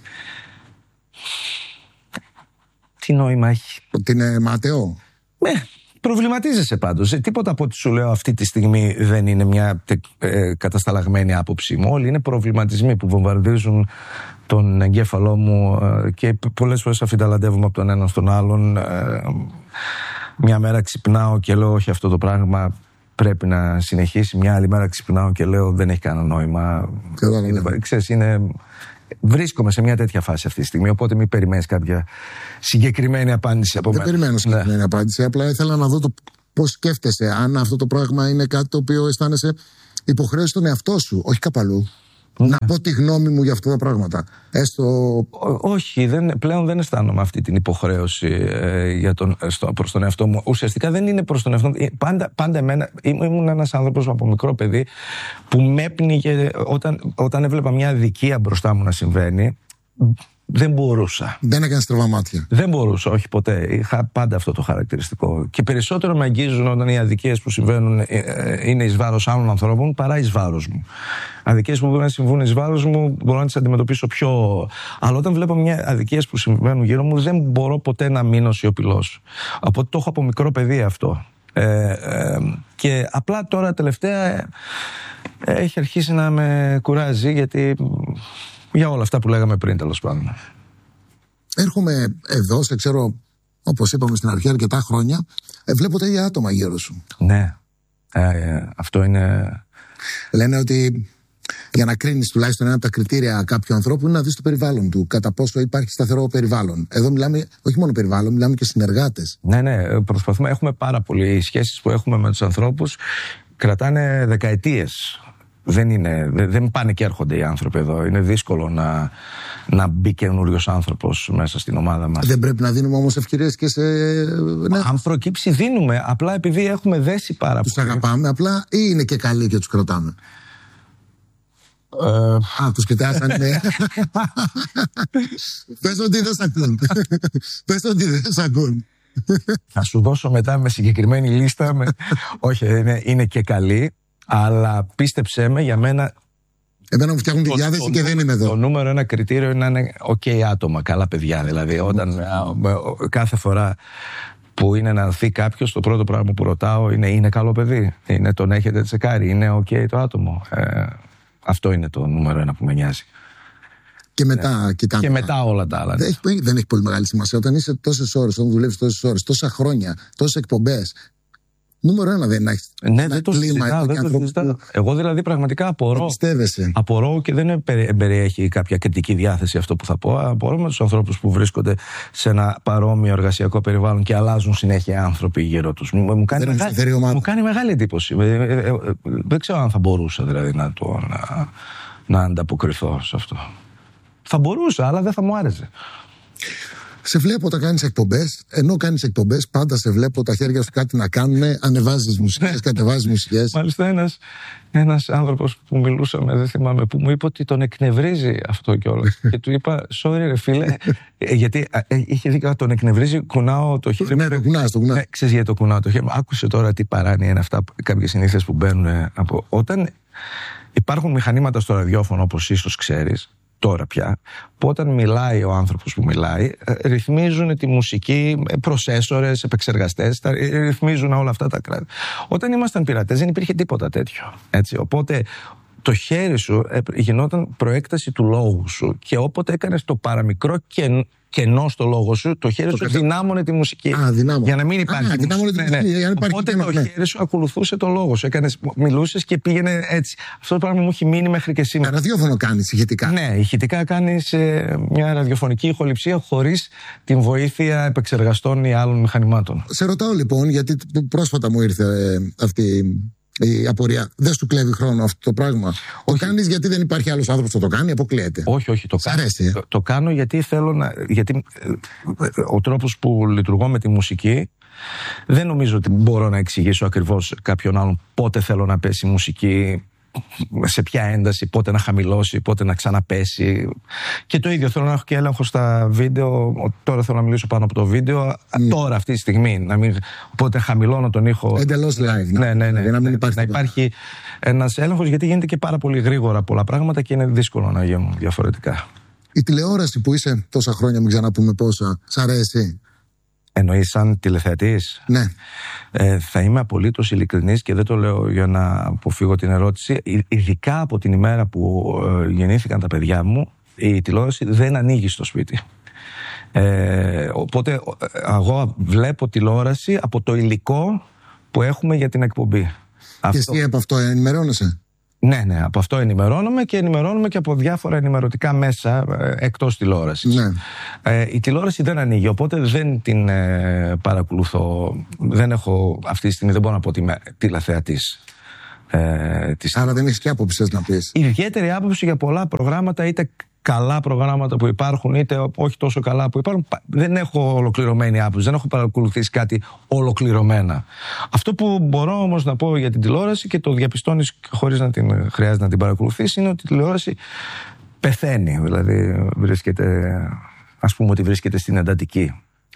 B: Τι νόημα έχει.
A: ότι είναι ματαιό.
B: Ναι, προβληματίζεσαι πάντως. Ε, τίποτα από ό,τι σου λέω αυτή τη στιγμή δεν είναι μια ε, κατασταλαγμένη άποψή μου. Όλοι είναι προβληματισμοί που βομβαρδίζουν τον εγκέφαλό μου ε, και πολλές φορές αφιταλαντεύομαι από τον έναν στον άλλον. Ε, μια μέρα ξυπνάω και λέω όχι, αυτό το πράγμα πρέπει να συνεχίσει. Μια άλλη μέρα ξυπνάω και λέω δεν έχει κανένα νόημα. Είναι, ξέρεις, είναι... Βρίσκομαι σε μια τέτοια φάση αυτή τη στιγμή, οπότε μην περιμένεις κάποια συγκεκριμένη απάντηση από μένα.
A: Δεν περιμένω συγκεκριμένη
B: Ναι.
A: απάντηση. Απλά ήθελα να δω το πώς σκέφτεσαι. Αν αυτό το πράγμα είναι κάτι το οποίο αισθάνεσαι υποχρέωση στον εαυτό σου, όχι κάπου αλλού. Ναι. Να πω τη γνώμη μου για αυτά τα πράγματα. Έστω...
B: Ό, όχι, δεν, πλέον δεν αισθάνομαι αυτή την υποχρέωση ε, για τον, στο, προς τον εαυτό μου. Ουσιαστικά δεν είναι προς τον εαυτό μου. Πάντα, πάντα εμένα, ήμουν ένας άνθρωπος από μικρό παιδί που με έπνιγε όταν, όταν έβλεπα μια αδικία μπροστά μου να συμβαίνει. Δεν μπορούσα.
A: Δεν έκανε στραβά μάτια.
B: Δεν μπορούσα, όχι ποτέ. Είχα πάντα αυτό το χαρακτηριστικό. Και περισσότερο με αγγίζουν όταν οι αδικίες που συμβαίνουν είναι εις βάρος άλλων ανθρώπων παρά εις βάρος μου. Αδικίες που μπορούν να συμβούν εις βάρος μου μπορώ να τις αντιμετωπίσω πιο. Αλλά όταν βλέπω μια αδικίες που συμβαίνουν γύρω μου, δεν μπορώ ποτέ να μείνω σιωπηλός. Οπότε το έχω από μικρό παιδί αυτό. Ε, ε, και απλά τώρα τελευταία ε, έχει αρχίσει να με κουράζει γιατί. Για όλα αυτά που λέγαμε πριν, τέλος πάντων.
A: Έρχομαι εδώ, σε ξέρω, όπως είπαμε στην αρχή, αρκετά χρόνια. Ε, βλέπω τα ίδια άτομα γύρω σου.
B: Ναι. Ε, ε, αυτό είναι.
A: Λένε ότι για να κρίνεις τουλάχιστον ένα από τα κριτήρια κάποιου ανθρώπου είναι να δεις το περιβάλλον του. Κατά πόσο υπάρχει σταθερό περιβάλλον. Εδώ μιλάμε όχι μόνο περιβάλλον, μιλάμε και συνεργάτες.
B: Ναι, ναι. Προσπαθούμε. Έχουμε πάρα πολλοί. Οι σχέσεις που έχουμε με τους ανθρώπους κρατάνε δεκαετίες. Δεν, είναι, δεν πάνε και έρχονται οι άνθρωποι εδώ. Είναι δύσκολο να, να μπει καινούριος άνθρωπος μέσα στην ομάδα μας.
A: Δεν πρέπει να δίνουμε όμως ευκαιρίες και σε. Ναι.
B: Αν προκύψει, δίνουμε. Απλά επειδή έχουμε δέσει πάρα πολύ.
A: Τους αγαπάμε, απλά ή είναι και καλοί και τους κρατάμε.
B: Ε...
A: Α, τους κοιτάς αν είναι. Πες ότι δεν σ' ακούν. Πες ότι δεν σ' ακούν.
B: Θα σου δώσω μετά με συγκεκριμένη λίστα. Με... Όχι, είναι, είναι και καλοί. Αλλά πίστεψέ με, για μένα.
A: Εμένα μου φτιάχνουν τη διάθεση και δεν είμαι εδώ.
B: Το νούμερο ένα κριτήριο είναι να είναι OK άτομα, καλά παιδιά. Δηλαδή, όταν κάθε φορά που είναι να έρθει κάποιος, το πρώτο πράγμα που ρωτάω είναι: είναι καλό παιδί, είναι τον έχετε τσεκάρει, είναι OK το άτομο. Ε, αυτό είναι το νούμερο ένα που με νοιάζει.
A: Και μετά ε, κοιτάμε.
B: Και μετά όλα τα άλλα.
A: Δεν έχει, δεν έχει πολύ μεγάλη σημασία. Όταν είσαι τόσες ώρες, όταν δουλεύεις τόσες ώρες, τόσα χρόνια, τόσες εκπομπές. Νούμερο ένα δεν έχει.
B: Ναι, δεν το συζητάω. Δεν το συζητάω. Εγώ δηλαδή πραγματικά απορώ. Απορώ και δεν περιέχει κάποια κριτική διάθεση αυτό που θα πω. Απορώ με τους ανθρώπους που βρίσκονται σε ένα παρόμοιο εργασιακό περιβάλλον και αλλάζουν συνέχεια άνθρωποι γύρω τους. Μου κάνει, μεγάλη, μου κάνει μεγάλη εντύπωση. Δεν ξέρω αν θα μπορούσα δηλαδή να, το, να, να ανταποκριθώ σε αυτό. Θα μπορούσα, αλλά δεν θα μου άρεσε.
A: Σε βλέπω όταν κάνεις εκπομπές, ενώ κάνεις εκπομπές, πάντα σε βλέπω τα χέρια σου κάτι να κάνουν, ανεβάζεις μουσικές, κατεβάζεις μουσικές.
B: Μάλιστα, ένας, ένας άνθρωπος που μιλούσαμε, δεν θυμάμαι, που μου είπε ότι τον εκνευρίζει αυτό κιόλας. Και του είπα, sorry, ρε φίλε, γιατί είχε δίκιο, τον εκνευρίζει, κουνάω το χέρι.
A: Ναι, το κουνάς, το κουνάς.
B: Ναι, ξέρεις γιατί το κουνάω το χέρι. Άκουσε τώρα τι παράνοια είναι αυτά, κάποιες συνήθειες που μπαίνουν από. Όταν υπάρχουν μηχανήματα στο ραδιόφωνο, όπως ίσως ξέρεις. Τώρα πια, που όταν μιλάει ο άνθρωπος που μιλάει, ρυθμίζουν τη μουσική, προσέσορες, επεξεργαστές, τα, ρυθμίζουν όλα αυτά τα κράτη. Όταν ήμασταν πειρατές δεν υπήρχε τίποτα τέτοιο. Έτσι. Οπότε το χέρι σου γινόταν προέκταση του λόγου σου και όποτε έκανες το παραμικρό και κενό στο λόγο σου, το χέρι το σου δυνάμωνε τη μουσική.
A: Α,
B: για να μην υπάρχει.
A: Α, δυνάμωνε τη μουσική. Ναι, ναι.
B: Οπότε το ναι. χέρι σου ακολουθούσε το λόγο σου. Έκανες, μιλούσες και πήγαινε έτσι. Αυτό το πράγμα μου έχει μείνει μέχρι και σήμερα.
A: Ραδιόφωνο κάνεις ηχητικά.
B: Ναι, ηχητικά κάνεις ε, μια ραδιοφωνική ηχοληψία χωρίς την βοήθεια επεξεργαστών ή άλλων μηχανημάτων.
A: Σε ρωτάω λοιπόν, γιατί πρόσφατα μου ήρθε ε, αυτή η απορία. Δεν σου κλέβει χρόνο αυτό το πράγμα? Όχι. Το κάνεις γιατί δεν υπάρχει άλλος άνθρωπος που το κάνει, αποκλείεται?
B: Όχι, όχι. Το,
A: Σ' αρέσει,
B: το, το κάνω γιατί θέλω να. Γιατί ο τρόπος που λειτουργώ με τη μουσική, δεν νομίζω ότι μπορώ να εξηγήσω ακριβώς κάποιον άλλον πότε θέλω να πέσει η μουσική, σε ποια ένταση, πότε να χαμηλώσει, πότε να ξαναπέσει. Και το ίδιο θέλω να έχω και έλεγχο στα βίντεο. Τώρα θέλω να μιλήσω πάνω από το βίντεο. Mm. Τώρα, αυτή τη στιγμή. Να μην, οπότε χαμηλώνω τον ήχο.
A: Εντελώς live.
B: Ναι, ναι, ναι.
A: Να, μην υπάρχει,
B: να υπάρχει ένας έλεγχος, γιατί γίνεται και πάρα πολύ γρήγορα πολλά πράγματα και είναι δύσκολο να γίνουν διαφορετικά.
A: Η τηλεόραση που είσαι τόσα χρόνια, μην ξαναπούμε πόσα, σ' αρέσει?
B: Εννοείς σαν τηλεθεατής?
A: Ναι.
B: Ε, θα είμαι απολύτως ειλικρινής και δεν το λέω για να αποφύγω την ερώτηση. Ειδικά από την ημέρα που ε, γεννήθηκαν τα παιδιά μου, η τηλεόραση δεν ανοίγει στο σπίτι. Ε, οπότε εγώ βλέπω τηλεόραση από το υλικό που έχουμε για την εκπομπή.
A: Και
B: αυτό...
A: εσύ από αυτό ενημερώνεσαι?
B: Ναι, ναι, από αυτό ενημερώνομαι και ενημερώνομαι και από διάφορα ενημερωτικά μέσα ε, εκτός τηλεόρασης.
A: Ναι.
B: Ε, η τηλεόραση δεν ανοίγει, οπότε δεν την ε, παρακολουθώ. Δεν έχω αυτή τη στιγμή, δεν μπορώ να πω ότι είμαι τηλεθεατής. Ε, της...
A: Άρα δεν έχεις και άποψη να πεις.
B: Ιδιαίτερη άποψη για πολλά προγράμματα, είτε καλά προγράμματα που υπάρχουν, είτε όχι τόσο καλά που υπάρχουν. Δεν έχω ολοκληρωμένη άποψη, δεν έχω παρακολουθήσει κάτι ολοκληρωμένα. Αυτό που μπορώ όμως να πω για την τηλεόραση, και το διαπιστώνεις χωρίς να την χρειάζεται να την παρακολουθείς, είναι ότι η τηλεόραση πεθαίνει. Δηλαδή βρίσκεται, ας πούμε ότι βρίσκεται στην εντατική.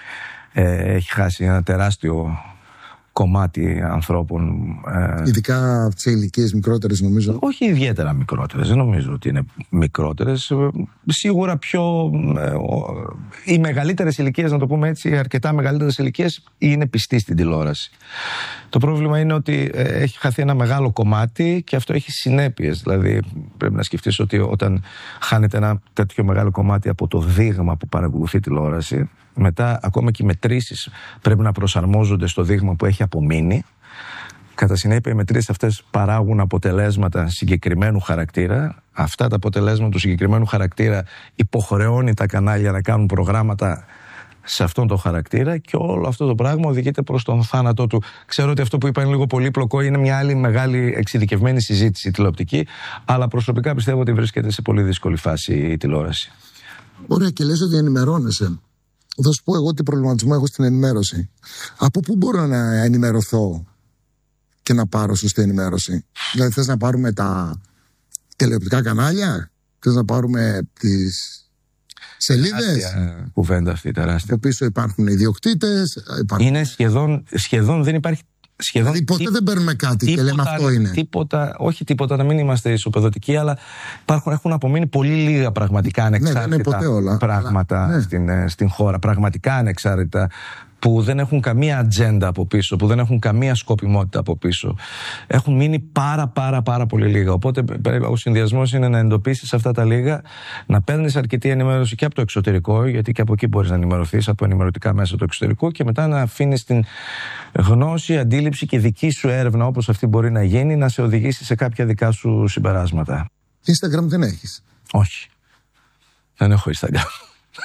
B: Ε, έχει χάσει ένα τεράστιο κομμάτι ανθρώπων.
A: Ε, Ειδικά από τις ηλικίες μικρότερες, νομίζω.
B: Όχι ιδιαίτερα μικρότερες, δεν νομίζω ότι είναι μικρότερες. Σίγουρα πιο. Ε, οι μεγαλύτερες ηλικίες, να το πούμε έτσι, αρκετά μεγαλύτερες ηλικίες, είναι πιστοί στην τηλεόραση. Το πρόβλημα είναι ότι ε, έχει χαθεί ένα μεγάλο κομμάτι και αυτό έχει συνέπειες. Δηλαδή, πρέπει να σκεφτείς ότι όταν χάνεται ένα τέτοιο μεγάλο κομμάτι από το δείγμα που παρακολουθεί τηλεόραση, μετά ακόμα και οι μετρήσεις πρέπει να προσαρμόζονται στο δείγμα που έχει απομείνει. Κατά συνέπεια, οι μετρήσεις αυτές παράγουν αποτελέσματα συγκεκριμένου χαρακτήρα. Αυτά τα αποτελέσματα του συγκεκριμένου χαρακτήρα υποχρεώνει τα κανάλια να κάνουν προγράμματα σε αυτόν τον χαρακτήρα, και όλο αυτό το πράγμα οδηγείται προς τον θάνατό του. Ξέρω ότι αυτό που είπα είναι λίγο πολύπλοκο, είναι μια άλλη μεγάλη εξειδικευμένη συζήτηση τηλεοπτική, αλλά προσωπικά πιστεύω ότι βρίσκεται σε πολύ δύσκολη φάση η τηλεόραση.
A: Ωραία, και λες ότι ενημερώνεσαι. Θα σου πω εγώ τι προβληματισμό έχω στην ενημέρωση. Από πού μπορώ να ενημερωθώ και να πάρω σωστή ενημέρωση? Δηλαδή, θες να πάρουμε τα τηλεοπτικά κανάλια, θες να πάρουμε τις σελίδες?
B: Τεράστια κουβέντα αυτή, τεράστια.
A: Από πίσω υπάρχουν ιδιοκτήτες. Υπάρχουν...
B: Είναι σχεδόν, σχεδόν δεν υπάρχει. Σχεδόν
A: δηλαδή ποτέ τί... δεν παίρνουμε κάτι τίποτα, και λέμε αυτό είναι.
B: Τίποτα, όχι τίποτα, να μην είμαστε ισοπεδωτικοί, αλλά υπάρχουν, έχουν απομείνει πολύ λίγα πραγματικά ανεξάρτητα ναι, όλα, πράγματα αλλά, ναι. στην, στην χώρα. Πραγματικά ανεξάρτητα, που δεν έχουν καμία ατζέντα από πίσω, που δεν έχουν καμία σκοπιμότητα από πίσω. Έχουν μείνει πάρα πάρα πάρα πολύ λίγα. Οπότε ο συνδυασμός είναι να εντοπίσεις αυτά τα λίγα, να παίρνεις αρκετή ενημέρωση και από το εξωτερικό, γιατί και από εκεί μπορείς να ενημερωθείς, από ενημερωτικά μέσα του εξωτερικού, και μετά να αφήνεις την γνώση, αντίληψη και δική σου έρευνα, όπως αυτή μπορεί να γίνει, να σε οδηγήσει σε κάποια δικά σου συμπεράσματα.
A: Instagram δεν έχεις?
B: Όχι. Δεν έχω Instagram.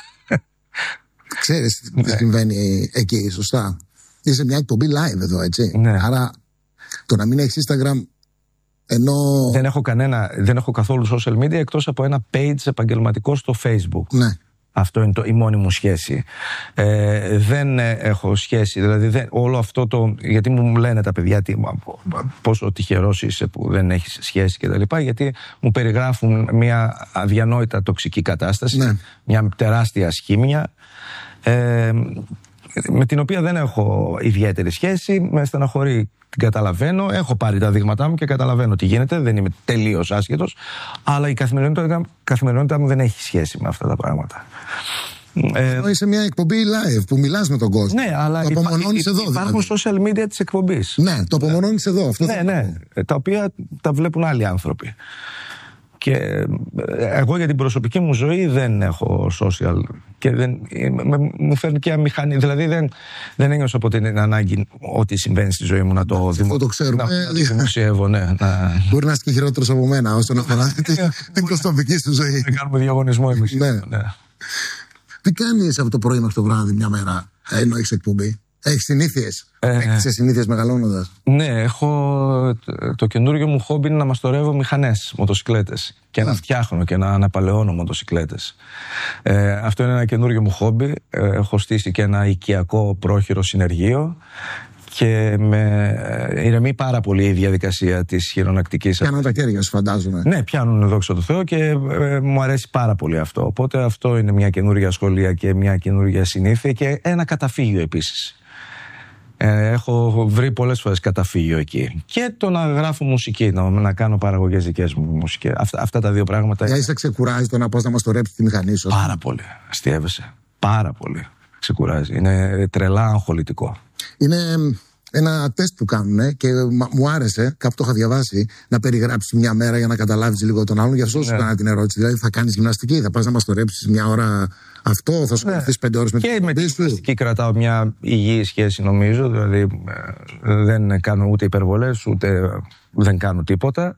A: Ξέρεις τι ναι. συμβαίνει εκεί, σωστά? Είσαι μια εκπομπή live εδώ, έτσι.
B: Ναι.
A: Άρα το να μην έχεις Instagram, ενώ...
B: Δεν έχω κανένα, δεν έχω καθόλου social media εκτός από ένα page επαγγελματικό στο Facebook.
A: Ναι.
B: Αυτό είναι το, η μόνη μου σχέση. Ε, δεν έχω σχέση, δηλαδή δεν, όλο αυτό το... Γιατί μου λένε τα παιδιά τι, πόσο τυχερός είσαι που δεν έχεις σχέση κτλ. Γιατί μου περιγράφουν μια αδιανόητα τοξική κατάσταση, ναι. μια τεράστια ασχήμια, ε, με την οποία δεν έχω ιδιαίτερη σχέση, με στεναχωρεί, την καταλαβαίνω, έχω πάρει τα δείγματά μου και καταλαβαίνω τι γίνεται, δεν είμαι τελείως άσχετος, αλλά η καθημερινότητα, καθημερινότητα μου δεν έχει σχέση με αυτά τα πράγματα.
A: Ε, είσαι μια εκπομπή live που μιλάς με τον κόσμο.
B: Ναι, αλλά
A: το απομονώνεις
B: υπά,
A: εδώ.
B: Υπάρχουν
A: δηλαδή.
B: social media της εκπομπής.
A: Ναι, το απομονώνεις εδώ. Αυτό
B: ναι, ναι, τα οποία τα βλέπουν άλλοι άνθρωποι. Και εγώ για την προσωπική μου ζωή δεν έχω social και δεν, με, μου φέρνει και αμηχανή. Δηλαδή δεν, δεν ένιωσα από την ανάγκη ό,τι συμβαίνει στη ζωή μου να το, δημο...
A: το ξέρουμε.
B: να, να το δημοσιεύω. Ναι, να...
A: Μπορεί να είσαι και χειρότερος από μένα όσον αφορά την προσωπική σου ζωή.
B: Να κάνουμε διαγωνισμό εμείς.
A: Ναι. Ναι. Τι κάνεις από το πρωί μέχρι το βράδυ μια μέρα ενώ έχεις εκπομπή? Έχεις συνήθειες? Ε, Έχεις συνήθειες μεγαλώνοντας?
B: Ναι, έχω το καινούργιο μου χόμπι είναι να μαστορεύω μηχανές, μοτοσικλέτες και mm. να φτιάχνω και να αναπαλαιώνω μοτοσικλέτες. Ε, αυτό είναι ένα καινούργιο μου χόμπι. Ε, έχω στήσει και ένα οικιακό πρόχειρο συνεργείο και με ηρεμεί πάρα πολύ η διαδικασία της χειρονακτικής.
A: Πιάνουν τα χέρια σου, φαντάζομαι.
B: Ναι, πιάνουν, δόξα τω Θεώ, και ε, μου αρέσει πάρα πολύ αυτό. Οπότε αυτό είναι μια καινούργια σχολεία και μια καινούργια συνήθεια και ένα καταφύγιο επίσης. Ε, έχω βρει πολλές φορές καταφύγιο εκεί. Και το να γράφω μουσική, να, να κάνω παραγωγές δικές μου μουσικές. Αυτά, αυτά τα δύο πράγματα.
A: Για είσαι ξεκουράζει το να πας να μαστορέψεις τη μηχανή σου?
B: Πάρα πολύ. Αστείευεσαι. Πάρα πολύ. Ξεκουράζει. Είναι τρελά αγχολητικό.
A: Είναι ένα τεστ που κάνουν και μου άρεσε, κάπου το είχα διαβάσει, να περιγράψεις μια μέρα για να καταλάβεις λίγο τον άλλον. Γι' αυτό σου έκανα την ερώτηση. Δηλαδή, θα κάνεις γυμναστική, θα πας να μαστορέψεις μια ώρα αυτό, θα σου ναι. κρατήσεις πέντε ώρες με την
B: γυμναστική. Και με τη γυμναστική κρατάω μια υγιή σχέση, νομίζω. Δηλαδή, δεν κάνω ούτε υπερβολές, ούτε δεν κάνω τίποτα.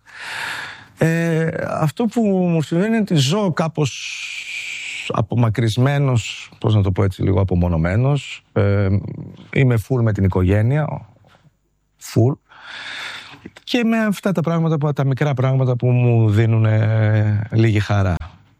B: Ε, αυτό που μου συμβαίνει είναι ότι ζω κάπως απομακρυσμένος, πώς να το πω έτσι, λίγο απομονωμένος. Ε, είμαι full με την οικογένεια, full. Και με αυτά τα πράγματα, τα μικρά πράγματα που μου δίνουν ε, λίγη χαρά.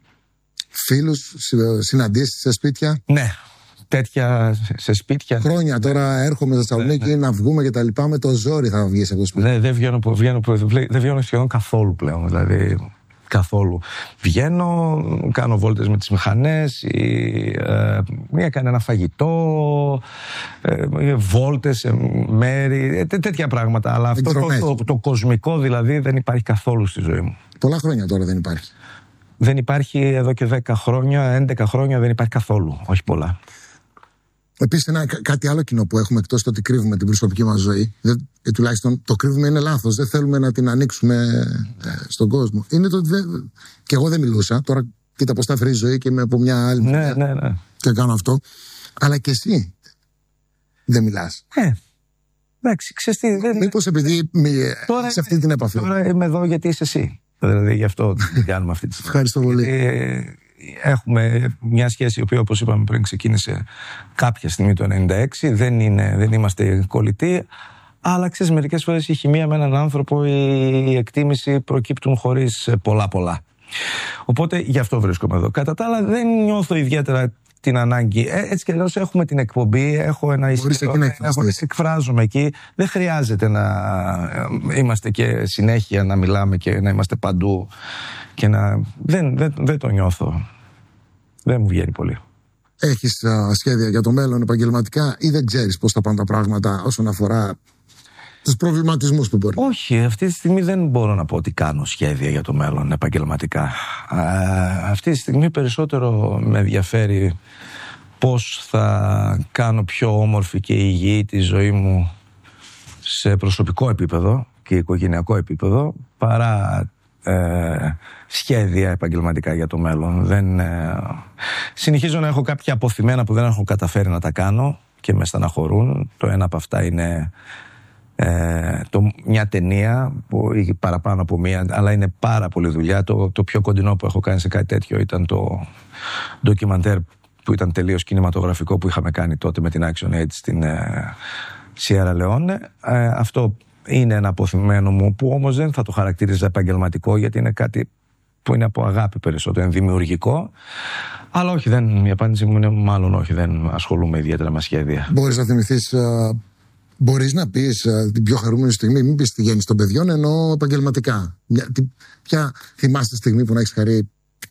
A: Φίλους, συναντήσεις σε σπίτια?
B: Ναι, τέτοια σε σπίτια.
A: Χρόνια τώρα έρχομαι στη Θεσσαλονίκη ναι, ναι. να βγούμε και τα λοιπά, με το ζόρι θα βγεις από το σπίτι.
B: Ναι, δεν βγαίνω, βγαίνω, δεν βγαίνω σχεδόν καθόλου πλέον, δηλαδή καθόλου. Βγαίνω, κάνω βόλτες με τις μηχανές ή ε, έκανε ένα φαγητό, ε, βόλτες σε μέρη, ε, τέ, τέτοια πράγματα. Αλλά αυτό το, το, το κοσμικό δηλαδή δεν υπάρχει καθόλου στη ζωή μου.
A: Πολλά χρόνια τώρα δεν υπάρχει.
B: Δεν υπάρχει εδώ και δέκα χρόνια, έντεκα χρόνια δεν υπάρχει καθόλου, όχι πολλά.
A: Επίσης, ένα, κάτι άλλο κοινό που έχουμε εκτός το ότι κρύβουμε την προσωπική μας ζωή, δεν, ε, τουλάχιστον το κρύβουμε είναι λάθος, δεν θέλουμε να την ανοίξουμε ε, στον κόσμο. Είναι το ότι δεν, και εγώ δεν μιλούσα, τώρα κοίτα πώς θα φέρει η ζωή και είμαι από μια άλλη.
B: Ναι, ναι, ναι.
A: Και κάνω αυτό. Αλλά και εσύ δεν μιλάς.
B: Ε, εντάξει, ξέρεις τι. Δεν...
A: Μήπως επειδή μη,
B: τώρα,
A: σε αυτή την επαφή.
B: Τώρα είμαι εδώ γιατί είσαι εσύ. Δηλαδή γι' αυτό κάνουμε αυτή τη στιγμή.
A: Ευχαριστώ πολύ.
B: Ε, έχουμε μια σχέση η οποία, όπως είπαμε πριν, ξεκίνησε κάποια στιγμή το ενενήντα έξι. Δεν, είναι, δεν είμαστε κολλητοί. Αλλά ξέρεις, μερικές φορές η χημεία με έναν άνθρωπο, η εκτίμηση προκύπτουν χωρίς πολλά πολλά. Οπότε γι' αυτό βρίσκομαι εδώ. Κατά τα άλλα, δεν νιώθω ιδιαίτερα την ανάγκη. Ε, έτσι και αλλιώς έχουμε την εκπομπή, έχω ένα ισχυρό. Εκφράζομαι εκεί. Δεν χρειάζεται να είμαστε και συνέχεια να μιλάμε και να είμαστε παντού. Και να... δεν, δεν, δεν το νιώθω. Δεν μου βγαίνει πολύ.
A: Έχεις α, σχέδια για το μέλλον επαγγελματικά ή δεν ξέρεις πώς θα πάνε τα πράγματα όσον αφορά τους προβληματισμούς που μπορεί?
B: Όχι, αυτή τη στιγμή δεν μπορώ να πω ότι κάνω σχέδια για το μέλλον επαγγελματικά. Α, αυτή τη στιγμή περισσότερο με ενδιαφέρει πώς θα κάνω πιο όμορφη και υγιή τη ζωή μου σε προσωπικό επίπεδο και οικογενειακό επίπεδο παρά ε, σχέδια επαγγελματικά για το μέλλον. Δεν, ε, συνεχίζω να έχω κάποια αποθυμένα που δεν έχω καταφέρει να τα κάνω και με στεναχωρούν. Το ένα από αυτά είναι Ε, το, μια ταινία που είχε παραπάνω από μία, αλλά είναι πάρα πολύ δουλειά. Το, το πιο κοντινό που έχω κάνει σε κάτι τέτοιο ήταν το ντοκιμαντέρ που ήταν τελείως κινηματογραφικό που είχαμε κάνει τότε με την Action Aid στην ε, Σιέρα Λεόνε. Ε, αυτό είναι ένα αποθυμένο μου που όμως δεν θα το χαρακτήριζα επαγγελματικό, γιατί είναι κάτι που είναι από αγάπη περισσότερο, είναι δημιουργικό. Αλλά όχι, δεν, η απάντηση μου είναι μάλλον όχι, δεν ασχολούμαι ιδιαίτερα με σχέδια.
A: Μπορείς να θυμηθείς, uh... μπορείς να πεις uh, την πιο χαρούμενη στιγμή, μην πεις τη γέννηση των παιδιών, ενώ επαγγελματικά. Μια, τι, ποια θυμάστε στιγμή που να έχεις χαρεί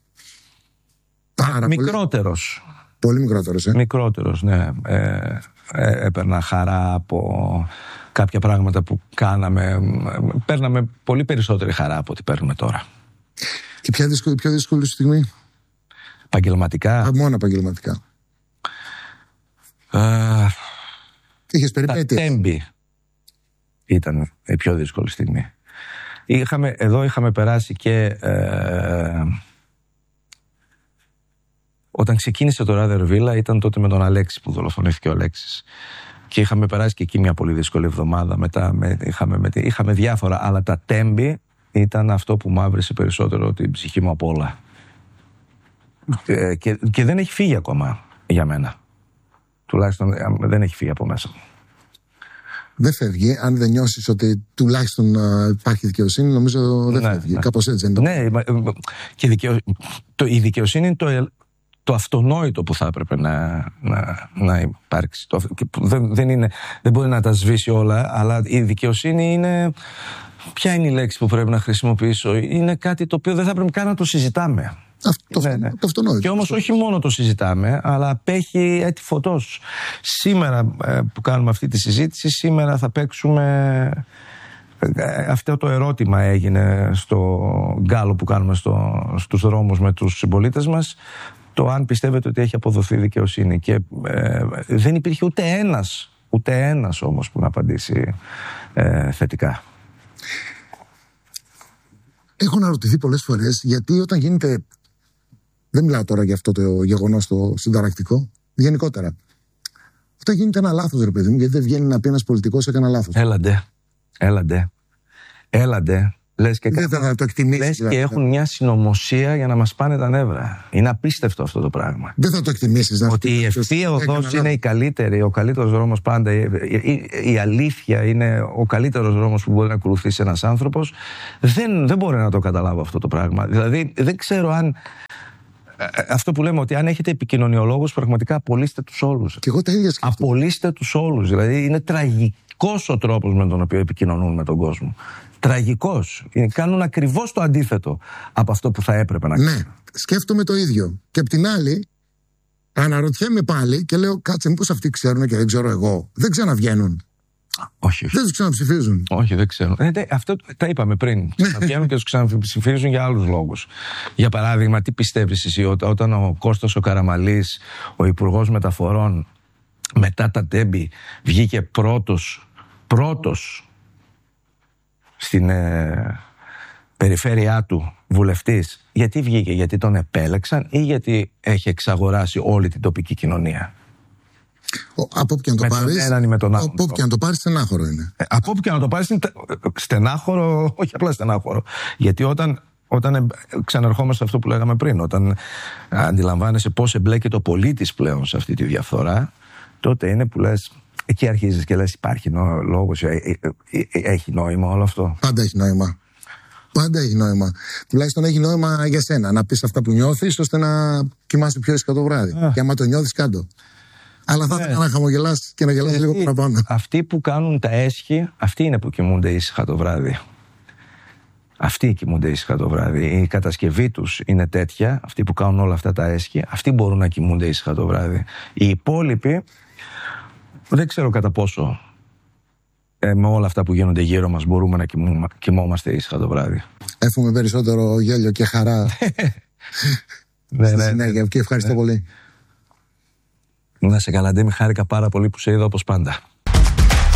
A: πάρα
B: Μικρότερος.
A: πολύ? Πολύ μικρότερος, ε.
B: Μικρότερος, ναι. Ε, ε, έπαιρνα χαρά από κάποια πράγματα που κάναμε. Παίρναμε πολύ περισσότερη χαρά από ό,τι παίρνουμε τώρα.
A: Και ποια δύσκολη, πιο δύσκολη στιγμή?
B: Επαγγελματικά.
A: Α, μόνο επαγγελματικά.
B: Uh,
A: Είχες περιπέτειες?
B: Τα Τέμπη ήταν η πιο δύσκολη στιγμή. Είχαμε, εδώ είχαμε περάσει και ε, όταν ξεκίνησε το Radio Villa ήταν τότε με τον Αλέξη που δολοφονήθηκε ο Αλέξης. Και είχαμε περάσει και εκεί μια πολύ δύσκολη εβδομάδα. Μετά με, είχαμε, με, είχαμε διάφορα, αλλά τα Τέμπη ήταν αυτό που μαύρισε περισσότερο την ψυχή μου από όλα. Ε, και, και δεν έχει φύγει ακόμα για μένα. Τουλάχιστον δεν έχει φύγει από μέσα μου.
A: Δεν φεύγει. Αν δεν νιώσεις ότι τουλάχιστον uh, υπάρχει δικαιοσύνη, νομίζω δεν ναι, φεύγει. Ναι. Κάπως έτσι δεν είναι?
B: Ναι, και δικαιο... το, η δικαιοσύνη είναι το, το αυτονόητο που θα έπρεπε να, να, να υπάρξει. Το, δεν, δεν, είναι, δεν μπορεί να τα σβήσει όλα, αλλά η δικαιοσύνη είναι... Ποια είναι η λέξη που πρέπει να χρησιμοποιήσω? Είναι κάτι το οποίο δεν θα πρέπει καν να το συζητάμε.
A: Αυτό, ναι, ναι. Το αυτονόητο.
B: Και όμως όχι μόνο το συζητάμε, αλλά απέχει έτη φωτός. Σήμερα ε, που κάνουμε αυτή τη συζήτηση, σήμερα θα παίξουμε... Ε, αυτό το ερώτημα έγινε στο γκάλο που κάνουμε στο, στους δρόμους με τους συμπολίτες μας, το αν πιστεύετε ότι έχει αποδοθεί δικαιοσύνη. Και ε, δεν υπήρχε ούτε ένας, ούτε ένας όμως που να απαντήσει ε, θετικά.
A: Έχω αναρωτηθεί πολλές φορές γιατί όταν γίνεται... Δεν μιλάω τώρα για αυτό το γεγονός το συνταρακτικό, γενικότερα. Αυτό γίνεται ένα λάθος, ρε παιδί μου, γιατί δεν βγαίνει να πει ένας πολιτικός έκανα λάθος.
B: Έλαντε, έλαντε, έλαντε. Λες και,
A: δεν θα το εκτιμήσεις,
B: λες
A: δηλαδή.
B: και έχουν μια συνωμοσία για να μας πάνε τα νεύρα. Είναι απίστευτο αυτό το πράγμα.
A: Δεν θα το εκτιμήσεις.
B: Ότι η ευθεία οδός είναι η καλύτερη, ο καλύτερος δρόμος πάντα. Η, η, η αλήθεια είναι ο καλύτερος δρόμος που μπορεί να ακολουθήσει ένας άνθρωπος. Δεν, δεν μπορεί να το καταλάβω αυτό το πράγμα. Δηλαδή δεν ξέρω αν. Αυτό που λέμε, ότι αν έχετε επικοινωνιολόγους, πραγματικά απολύστε τους όλους.
A: Και εγώ τα ίδια σκέφτομαι.
B: Απολύστε τους όλους. Δηλαδή είναι τραγικός ο τρόπος με τον οποίο επικοινωνούν με τον κόσμο. Τραγικός. Κάνουν ακριβώς το αντίθετο από αυτό που θα έπρεπε να κάνουν.
A: Ναι, σκέφτομαι το ίδιο. Και απ' την άλλη, αναρωτιέμαι πάλι και λέω, κάτσε, μήπως αυτοί ξέρουν και δεν ξέρω εγώ. Δεν ξαναβγαίνουν.
B: Όχι, όχι.
A: Δεν τους ξαναψηφίζουν.
B: Όχι, δεν ξέρω. Ε, δε, αυτό τα είπαμε πριν. Ξαναβγαίνουν και τους ξαναψηφίζουν για άλλους λόγους. Για παράδειγμα, τι πιστεύεις εσύ ό, όταν ο Κώστας ο Καραμαλής, ο Υπουργός Μεταφορών, μετά τα Τέμπη, βγήκε πρώτος, πρώτος στην ε, περιφέρειά του βουλευτής. Γιατί βγήκε, γιατί τον επέλεξαν ή γιατί έχει εξαγοράσει όλη την τοπική κοινωνία?
A: Ο, από όπου και να το πάρεις, από όπου και να το πάρεις, στενάχωρο είναι.
B: Ε, από όπου και να το πάρεις, είναι στενάχωρο, όχι απλά στενάχωρο. Γιατί όταν, όταν ξαναρχόμαστε σε αυτό που λέγαμε πριν, όταν αντιλαμβάνεσαι πώς εμπλέκεται ο πολίτης πλέον σε αυτή τη διαφθορά, τότε είναι που λες, εκεί αρχίζεις και λες, υπάρχει νο, λόγος, ε, ε, ε, έχει νόημα όλο αυτό?
A: Πάντα έχει νόημα. Πάντα έχει νόημα. Τουλάχιστον έχει νόημα για σένα να πεις αυτά που νιώθεις, ώστε να κοιμάσαι πιο ήσυχα το βράδυ. Yeah. Και άμα το νιώθεις, κάτω. Αλλά θα ήθελα yeah. να χαμογελάς και να γελάς λίγο παραπάνω.
B: Αυτοί που κάνουν τα έσχη, αυτοί είναι που κοιμούνται ήσυχα το βράδυ. Αυτοί κοιμούνται ήσυχα το βράδυ. Η κατασκευή τους είναι τέτοια, αυτοί που κάνουν όλα αυτά τα έσχη, αυτοί μπορούν να κοιμούνται ήσυχα το βράδυ. Οι υπόλοιποι, δεν ξέρω κατά πόσο ε, με όλα αυτά που γίνονται γύρω μας μπορούμε να κοιμούμε, κοιμόμαστε ήσυχα το βράδυ.
A: Εύχομαι περισσότερο γέλιο και χαρά
B: ναι,
A: στη
B: ναι,
A: συνέχεια. Και ευχαριστώ
B: ναι.
A: πολύ.
B: Να σε καλά, Ντέμι, χάρηκα πάρα πολύ που σε είδα όπως πάντα.